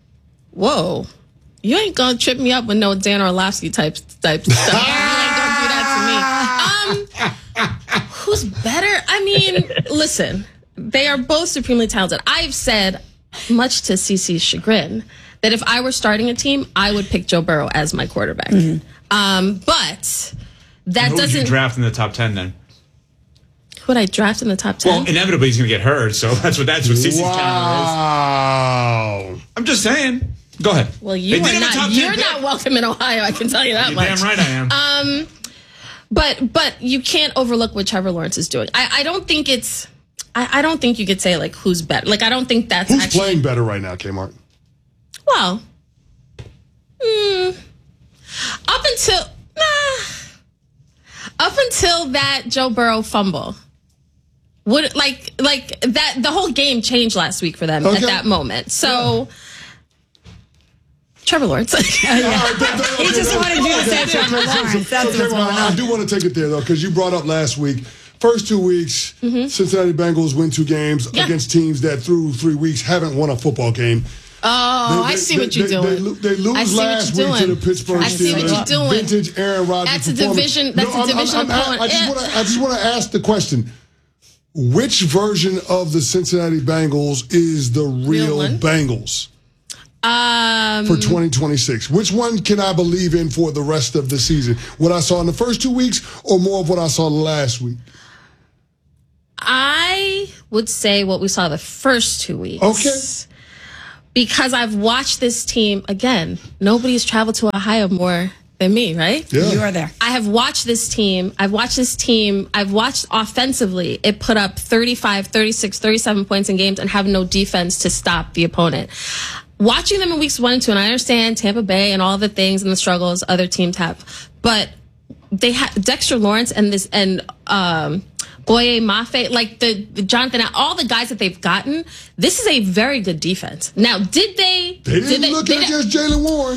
Whoa. You ain't gonna trip me up with no Dan Orlovsky type type stuff. You ain't gonna do that to me. Um, who's better? I mean, listen, they are both supremely talented. I've said, much to CeCe's chagrin, that if I were starting a team, I would pick Joe Burrow as my quarterback. Mm-hmm. Um, but that who doesn't would you draft in the top ten then? Who would I draft in the top ten? Well, inevitably he's gonna get hurt, so that's what that's what CeCe's wow. counter is. I'm just saying. Go ahead. Well, you are not. You're not welcome in Ohio. I can tell you that You're much. Damn right I am. Um, but but you can't overlook what Trevor Lawrence is doing. I, I don't think it's. I, I don't think you could say, like, who's better. Like, I don't think that's who's actually playing better right now, Kmart. Well, mm, up until nah, up until that Joe Burrow fumble. Would like like that the whole game changed last week for them okay. at that moment. So. Yeah. Trevor Lawrence. He just wanted you to say Trevor Lawrence. That's what's going on. I do want to take it there, though, because you brought up last week. First two weeks, mm-hmm. Cincinnati Bengals win two games yeah. against teams that through three weeks haven't won a football game. Oh, they, they, I see they, what you're they, doing. They, they lose last week to the Pittsburgh Steelers. I see what you're doing. Vintage Aaron Rodgers. That's a division. That's no, a division I'm, I'm, opponent. I just want to. I just want to ask the question: which version of the Cincinnati Bengals is the real, real Bengals um, for twenty twenty-six? Which one can I believe in for the rest of the season? What I saw in the first two weeks, or more of what I saw last week? I would say what we saw the first two weeks. Okay. Because I've watched this team, again, nobody's traveled to Ohio more than me, right? Yeah. You are there. I have watched this team. I've watched this team. I've watched offensively. It put up thirty-five, thirty-six, thirty-seven points in games and have no defense to stop the opponent. Watching them in weeks one and two, and I understand Tampa Bay and all the things and the struggles other teams have, but they had Dexter Lawrence and this, and, um, Boye Mafe, like the, the Jonathan, all the guys that they've gotten, this is a very good defense. Now, did they? They didn't did they, look did at they, just Jaylen Warren.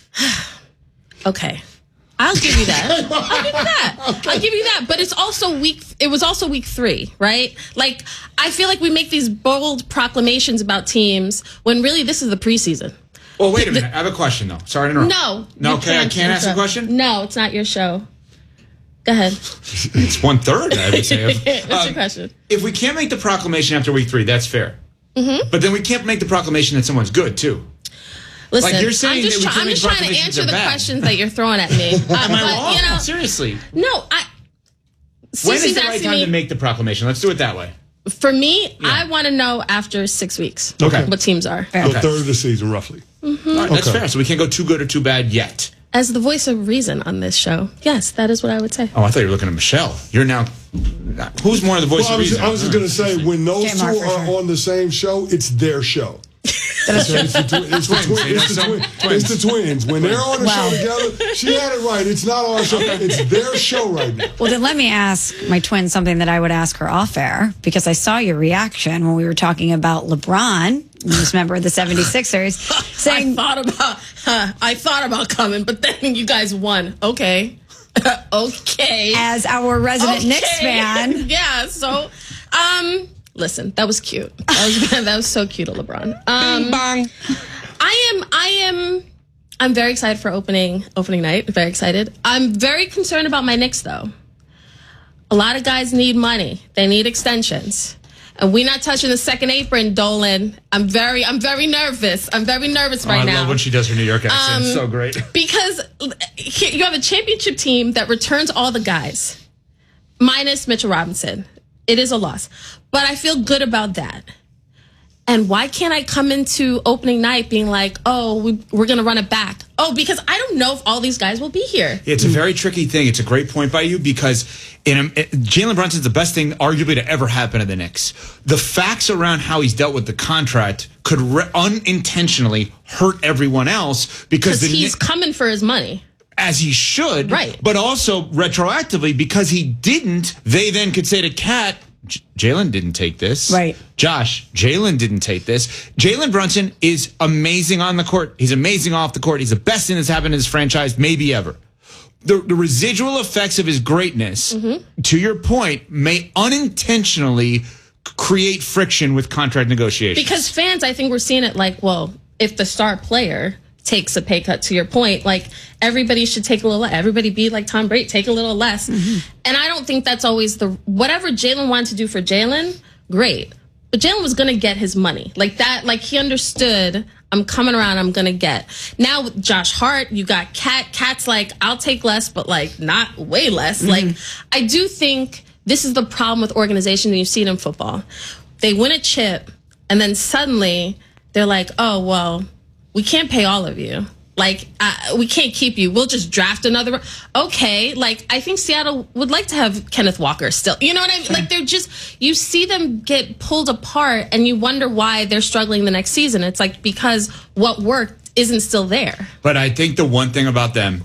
Okay, I'll give you that. I'll give you that. Okay. I'll give you that. But it's also week. It was also week three, right? Like I feel like we make these bold proclamations about teams when really this is the preseason. Well, wait a minute. I have a question though. Sorry to interrupt. No. No. Okay, I can't ask a question. No, it's not your show. Go ahead. It's one third, I would say. What's um, your question? If we can't make the proclamation after week three, that's fair. Mm-hmm. But then we can't make the proclamation that someone's good, too. Listen, like you're saying I'm just, that we try, I'm just trying to answer the bad. questions that you're throwing at me. Uh, Am I but, wrong? You know, Seriously. No, I. When is the right time me, to make the proclamation? Let's do it that way. For me, yeah. I want to know after six weeks okay. what teams are. So okay. third of the season, roughly. Mm-hmm. All right, that's okay. fair. So we can't go too good or too bad yet. As the voice of reason on this show, yes, that is what I would say. Oh, I thought you were looking at Michelle. You're now... Who's more the voice well, of I was, reason? I was just going to say, when those J two Mark, are sure. on the same show, it's their show. It's the, it's, the twi- it's, the twi- it's, the twi- it's the twins. When they're on the wow. show together, she had it right. It's not our show. It's their show right now. Well, then let me ask my twin something that I would ask her off air, because I saw your reaction when we were talking about LeBron, who's a member of the seventy-sixers, saying... I thought about, huh, I thought about coming, but then you guys won. Okay. Okay. As our resident okay. Knicks fan. Yeah, so... um. Listen, that was cute. That was that was so cute of LeBron. Um, Bing bong. I am I am I'm very excited for opening opening night. Very excited. I'm very concerned about my Knicks though. A lot of guys need money. They need extensions. And we're not touching the second apron, Dolan. I'm very I'm very nervous. I'm very nervous oh, right I now. I love when she does her New York accent. Um, it's so great. Because you have a championship team that returns all the guys. Minus Mitchell Robinson. It is a loss. But I feel good about that. And why can't I come into opening night being like, oh, we, we're going to run it back? Oh, because I don't know if all these guys will be here. It's a very tricky thing. It's a great point by you because in a, Jalen Brunson's the best thing arguably to ever happen to the Knicks. The facts around how he's dealt with the contract could re- unintentionally hurt everyone else because the he's Knicks, coming for his money. As he should. Right. But also retroactively because he didn't, they then could say to Kat, Jalen didn't take this. Right. Josh, Jalen didn't take this. Jalen Brunson is amazing on the court. He's amazing off the court. He's the best thing that's happened in this franchise, maybe ever. The, the residual effects of his greatness, mm-hmm. to your point, may unintentionally create friction with contract negotiations. Because fans, I think we're seeing it like, well, if the star player takes a pay cut, to your point, like everybody should take a little less. Everybody be like Tom Brady, take a little less. Mm-hmm. And I don't think that's always the, whatever Jalen wanted to do for Jalen, great. But Jalen was going to get his money like that. Like he understood, I'm coming around, I'm going to get. Now with Josh Hart, you got Kat. Kat's like, I'll take less, but like not way less. Mm-hmm. Like I do think this is the problem with organizations, and you see it in football. They win a chip and then suddenly they're like, oh, well, we can't pay all of you. Like, uh, we can't keep you. We'll just draft another. Okay. Like, I think Seattle would like to have Kenneth Walker still. You know what I mean? Like, they're just, you see them get pulled apart and you wonder why they're struggling the next season. It's like, because what worked isn't still there. But I think the one thing about them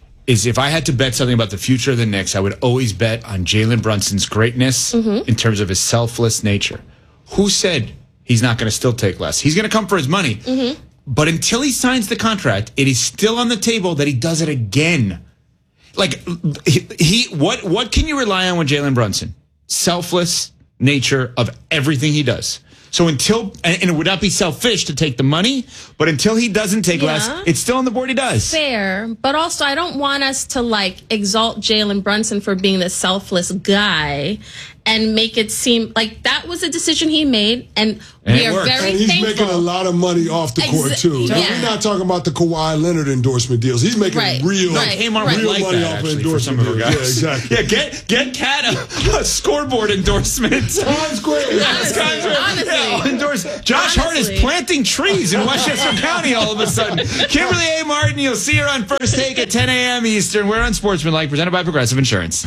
is if I had to bet something about the future of the Knicks, I would always bet on Jalen Brunson's greatness mm-hmm. in terms of his selfless nature. Who said he's not going to still take less? He's going to come for his money. Mm-hmm. But until he signs the contract, it is still on the table that he does it again. Like, he, he what what can you rely on with Jalen Brunson? Selfless nature of everything he does. So until, and it would not be selfish to take the money, but until he doesn't take Yeah. less, it's still on the board he does. Fair, but also I don't want us to like exalt Jalen Brunson for being this selfless guy and make it seem like that was a decision he made, and, And we it are worked. very and he's thankful. making a lot of money off the court Exa- too. Now, yeah. we're not talking about the Kawhi Leonard endorsement deals. He's making Right, real, right, Kmart right. would real like money that, off actually, of for some endorsement of our deals. guys. Yeah, exactly. Yeah, get get Cat a, a scoreboard endorsement. Times Square. Yeah, Honestly, Times Square. honestly. Yeah, I'll endorse. Josh Hart is Honestly. planting trees in Westchester County all of a sudden. Kimberly A. Martin, you'll see her on First Take at ten a.m. Eastern. We're on Sportsmanlike, presented by Progressive Insurance.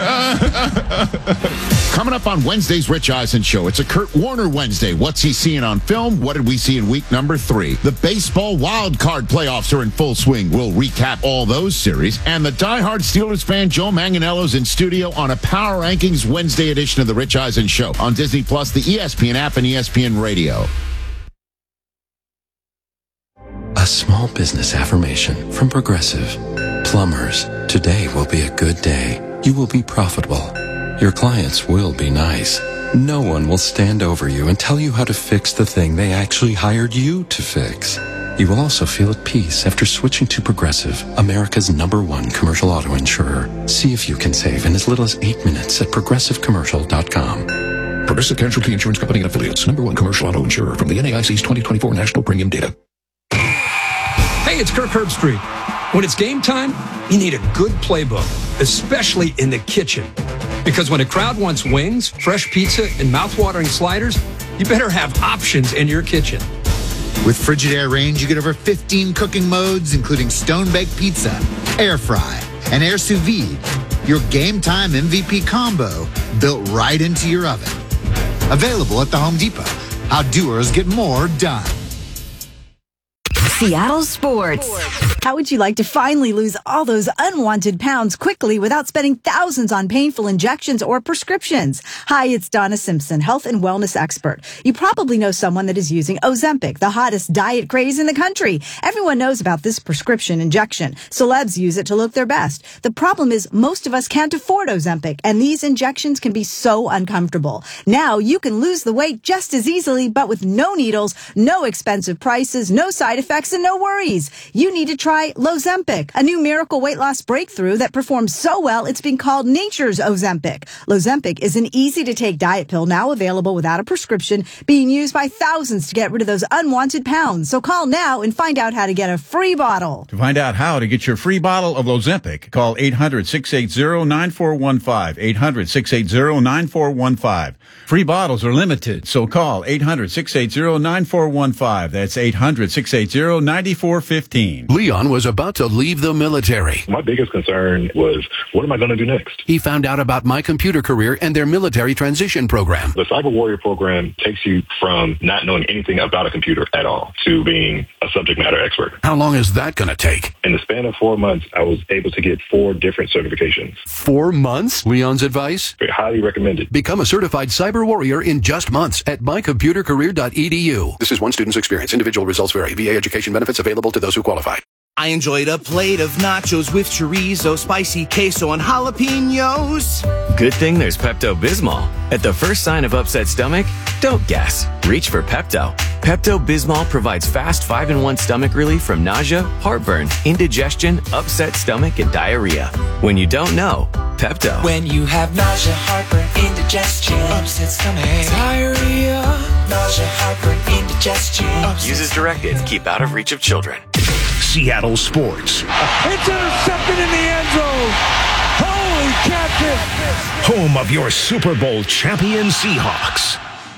Coming up on Wednesday's Rich Eisen Show, it's a Kurt Warner Wednesday. What's he seeing on film? What did we see in week number three? The baseball wild card playoffs are in full swing. We'll recap all those series. And the diehard Steelers fan Joe Manganiello's in studio on a Power Rankings Wednesday edition of the Rich Eisen Show on Disney Plus, the E S P N app, and E S P N Radio. A small business affirmation from Progressive. Plumbers, today will be a good day. You will be profitable. Your clients will be nice. No one will stand over you and tell you how to fix the thing they actually hired you to fix. You will also feel at peace after switching to Progressive, America's number one commercial auto insurer. See if you can save in as little as eight minutes at progressive commercial dot com. Progressive Casualty Insurance Company and Affiliates. Number one commercial auto insurer from the N A I C's twenty twenty-four National Premium Data. Hey, it's Kirk Herbstreit. When it's game time, you need a good playbook, especially in the kitchen. Because when a crowd wants wings, fresh pizza, and mouthwatering sliders, you better have options in your kitchen. With Frigidaire range, you get over fifteen cooking modes, including stone-baked pizza, air fry, and air sous vide. Your game time M V P combo built right into your oven. Available at the Home Depot. How doers get more done. Seattle Sports. How would you like to finally lose all those unwanted pounds quickly without spending thousands on painful injections or prescriptions? Hi, it's Donna Simpson, health and wellness expert. You probably know someone that is using Ozempic, the hottest diet craze in the country. Everyone knows about this prescription injection. Celebs use it to look their best. The problem is most of us can't afford Ozempic, and these injections can be so uncomfortable. Now you can lose the weight just as easily, but with no needles, no expensive prices, no side effects, and no worries. You need to try Lozempic, a new miracle weight loss breakthrough that performs so well it's been called nature's Ozempic. Lozempic is an easy-to-take diet pill now available without a prescription, being used by thousands to get rid of those unwanted pounds. So call now and find out how to get a free bottle. To find out how to get your free bottle of Lozempic, call eight hundred, six eight zero, nine four one five, eight hundred, six eight zero, nine four one five. Free bottles are limited, so call eight hundred, six eight zero, nine four one five. That's eight hundred, six eight zero, nine four one five. Leon was about to leave the military. My biggest concern was, what am I going to do next? He found out about My Computer Career and their military transition program. The Cyber Warrior program takes you from not knowing anything about a computer at all to being a subject matter expert. How long is that going to take? In the span of four months, I was able to get four different certifications. Four months? Leon's advice? Highly recommended. Become a certified cyber warrior in just months at my computer career dot e d u. This is one student's experience. Individual results vary. V A education benefits available to those who qualify. I enjoyed a plate of nachos with chorizo, spicy queso, and jalapenos. Good thing there's Pepto-Bismol. At the first sign of upset stomach, don't guess. Reach for Pepto. Pepto-Bismol provides fast five in one stomach relief from nausea, heartburn, indigestion, upset stomach, and diarrhea. When you don't know, Pepto. When you have nausea, heartburn, indigestion, upset stomach, diarrhea, nausea, heartburn, indigestion. Use as directed. Keep out of reach of children. Seattle Sports. It's intercepted in the end zone. Holy catfish. Home of your Super Bowl champion Seahawks.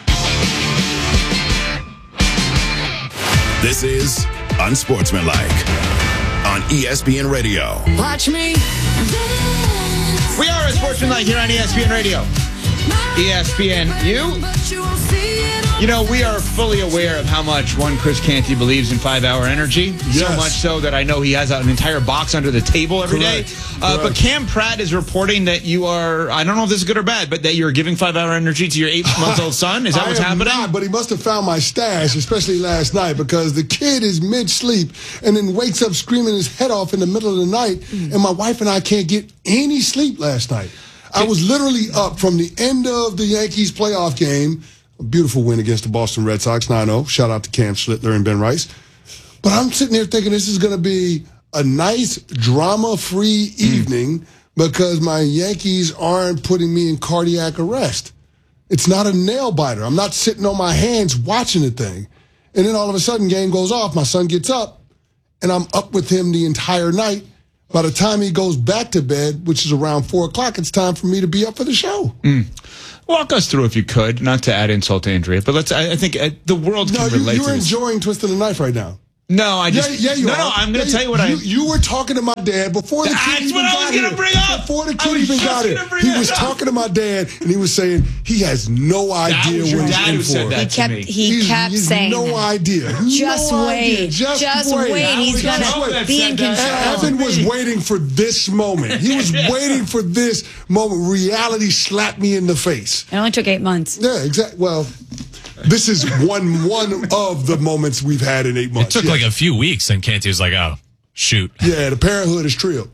This is Unsportsmanlike on E S P N Radio. Watch me. We are Unsportsmanlike here on E S P N Radio. E S P N U. You know, we are fully aware of how much one Chris Canty believes in five-hour energy. Yes. So much so that I know he has an entire box under the table every Correct. day. Uh, Correct. but Cam Pratt is reporting that you are, I don't know if this is good or bad, but that you're giving five-hour energy to your eight-month-old son. Is that I what's am happening? Not, but he must have found my stash, especially last night, because the kid is mid-sleep and then wakes up screaming his head off in the middle of the night, mm. and my wife and I can't get any sleep last night. I was literally up from the end of the Yankees playoff game, a beautiful win against the Boston Red Sox, nine oh. Shout out to Cam Schlittler and Ben Rice. But I'm sitting there thinking this is going to be a nice, drama-free mm. evening because my Yankees aren't putting me in cardiac arrest. It's not a nail-biter. I'm not sitting on my hands watching the thing. And then all of a sudden, game goes off. My son gets up, and I'm up with him the entire night. By the time he goes back to bed, which is around four o'clock, it's time for me to be up for the show. Mm. Walk us through, if you could, not to add insult to injury, but let's. I, I think uh, the world can no, relate you, to you're this. enjoying Twisting the Knife right now. No, I just. Yeah, yeah you no, are. no, I'm going to yeah, tell you what you, I. You were talking to my dad before the That's kid even what I got was gonna here. bring up. Before the I kid was even just got gonna here, bring he it was up. talking to my dad, and he was saying he has no idea was your what he's dad in who for. said that He to kept me. he He's- kept he's saying no that. idea. Just no wait. Idea. Just, Just wait. wait. He's Just gonna wait. be in control. Evan was waiting for this moment. He was waiting for this moment. Reality slapped me in the face. It only took eight months. Yeah, exactly. Well, this is one one of the moments we've had in eight It months. took yeah. like a few weeks, and Canty was like, "Oh, shoot." Yeah, the parenthood is trill.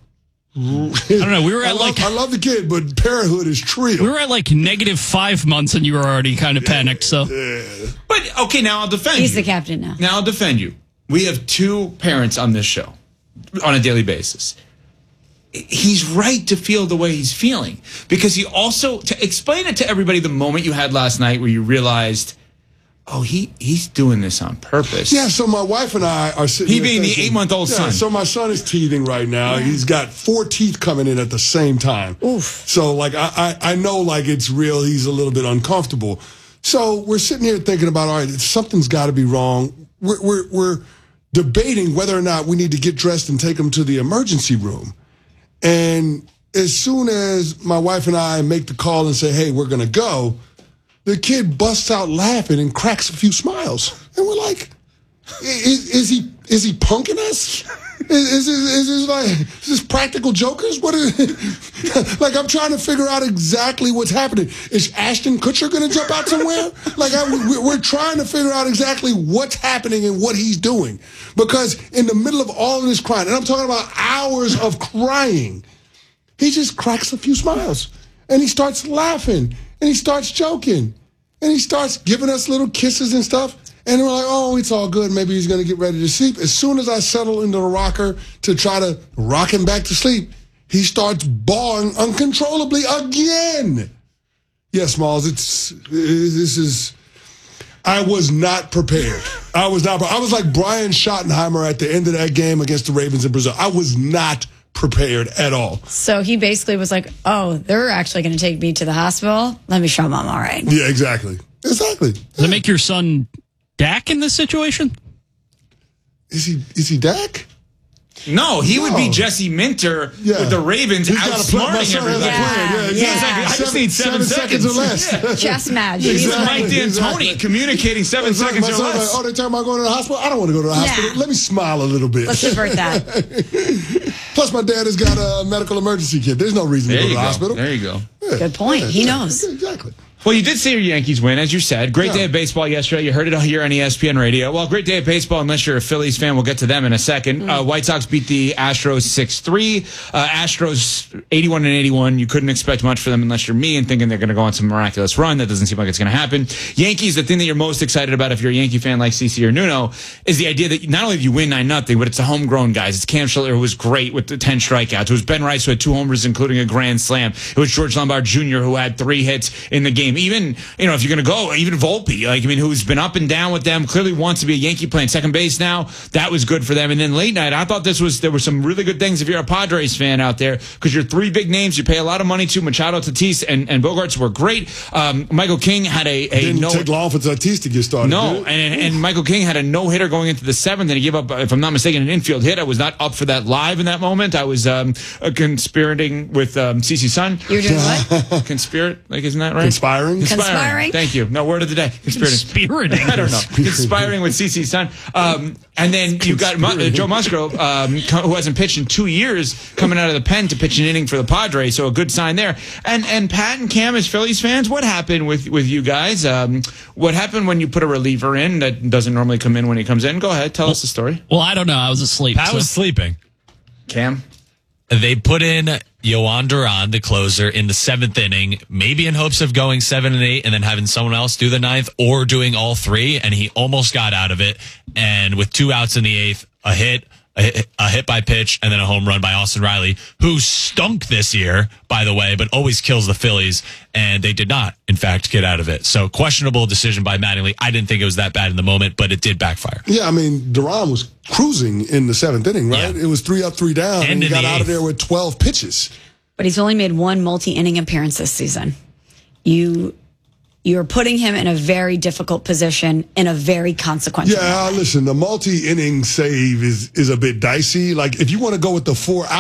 I don't know. We were I at love, like I love the kid, but parenthood is trill. we were at like negative five months, and you were already kind of panicked. So, But okay, now I'll defend He's you. the captain now. Now I'll defend you. We have two parents on this show on a daily basis. He's right to feel the way he's feeling because he also to explain it to everybody the moment you had last night where you realized, oh, he he's doing this on purpose. Yeah, so my wife and I are sitting. He there being the thinking- eight-month-old yeah, son. So my son is teething right now. Yeah. He's got four teeth coming in at the same time. Oof. So like I, I I know like it's real. He's a little bit uncomfortable. So we're sitting here thinking about, all right, something's got to be wrong. We're we're we're debating whether or not we need to get dressed and take him to the emergency room. And as soon as my wife and I make the call and say, hey, we're going to go, the kid busts out laughing and cracks a few smiles. And we're like, is, is he is he punking us? Is, is, is, is this like, is this practical jokers? What is, like, I'm trying to figure out exactly what's happening. Is Ashton Kutcher going to jump out somewhere? Like, I, we, we're trying to figure out exactly what's happening and what he's doing. Because in the middle of all of this crying, and I'm talking about hours of crying, he just cracks a few smiles. And he starts laughing. And he starts joking. And he starts giving us little kisses and stuff. And we're like, oh, it's all good. Maybe he's going to get ready to sleep. As soon as I settle into the rocker to try to rock him back to sleep, he starts bawling uncontrollably again. Yes, Smalls, it's, this is, I was not prepared. I was not, I was like Brian Schottenheimer at the end of that game against the Ravens in Brazil. I was not prepared at all. So he basically was like, oh, they're actually going to take me to the hospital. Let me show them I'm all right. Yeah, exactly. Exactly. does it make your son Dak in this situation? Is he, is he Dak? No, he No. would be Jesse Minter Yeah. with the Ravens He's gotta play- my outsmarting son has a everybody. plan. Yeah, Yeah. exactly. I just need seven, seconds or less. Chess match. He's He's like like- Mike D'Antoni Exactly. communicating seven It's like seconds my or son's less. like, oh, they're talking about going to the hospital? I don't want to go to the hospital. Let me smile a little bit. Let's divert that. Plus, my dad has got a medical emergency kit. There's no reason There to go you to the go. hospital. There you go. Good point. He knows. Exactly. Well, you did see your Yankees win, as you said. Great Yeah. day of baseball yesterday. You heard it here on E S P N Radio. Well, great day of baseball, unless you're a Phillies fan. We'll get to them in a second. Mm. Uh, White Sox beat the Astros six three. Uh, Astros eighty-one and eighty-one. You couldn't expect much for them unless you're me and thinking they're going to go on some miraculous run. That doesn't seem like it's going to happen. Yankees, the thing that you're most excited about if you're a Yankee fan like CeCe or Nuno is the idea that not only do you win nine nothing, but it's the homegrown guys. It's Cam Schlittler, who was great with the ten strikeouts. It was Ben Rice, who had two homers, including a grand slam. It was George Lombard Junior, who had three hits in the game. Even, you know, if you're going to go, even Volpe, like, I mean, who's been up and down with them, clearly wants to be a Yankee playing second base now. That was good for them. And then late night, I thought this was, there were some really good things if you're a Padres fan out there, because you're three big names you pay a lot of money to. Machado, Tatis, and, and Bogarts were great. Um, Michael King had a, a Didn't no. take long for Tatis to get started. No, did it? and, and Michael King had a no-hitter going into the seventh, and he gave up, if I'm not mistaken, an infield hit. I was not up for that live in that moment. I was um, uh, conspirating with um, CeCe's son. You were doing what? Conspirate, like, isn't that right? Conspiring. Conspiring. Conspiring. Thank you. No, word of the day. Conspirating. Conspirating. I don't know. Conspiring with CeCe's son. Um, and then you've got Mu- uh, Joe Musgrove, um, co- who hasn't pitched in two years, coming out of the pen to pitch an inning for the Padres. So a good sign there. And and Pat and Cam, as Phillies fans, what happened with, with you guys? Um, what happened when you put a reliever in that doesn't normally come in when he comes in? Go ahead. Tell well, us the story. Well, I don't know. I was asleep. Pat so. was sleeping. Cam? They put in Yohan Duran, the closer, in the seventh inning, maybe in hopes of going seven and eight and then having someone else do the ninth or doing all three, and he almost got out of it. And with two outs in the eighth, a hit, a hit, a hit by pitch, and then a home run by Austin Riley, who stunk this year, by the way, but always kills the Phillies, and they did not, in fact, get out of it. So questionable decision by Mattingly. I didn't think it was that bad in the moment, but it did backfire. Yeah, I mean, Duran was cruising in the seventh inning, right? Yeah. It was three up, three down, and, And he in got the out of eighth. there with twelve pitches. But he's only made one multi-inning appearance this season. You, you're putting him in a very difficult position in a very consequential Yeah, moment. listen, the multi-inning save is is a bit dicey. Like, if you want to go with the four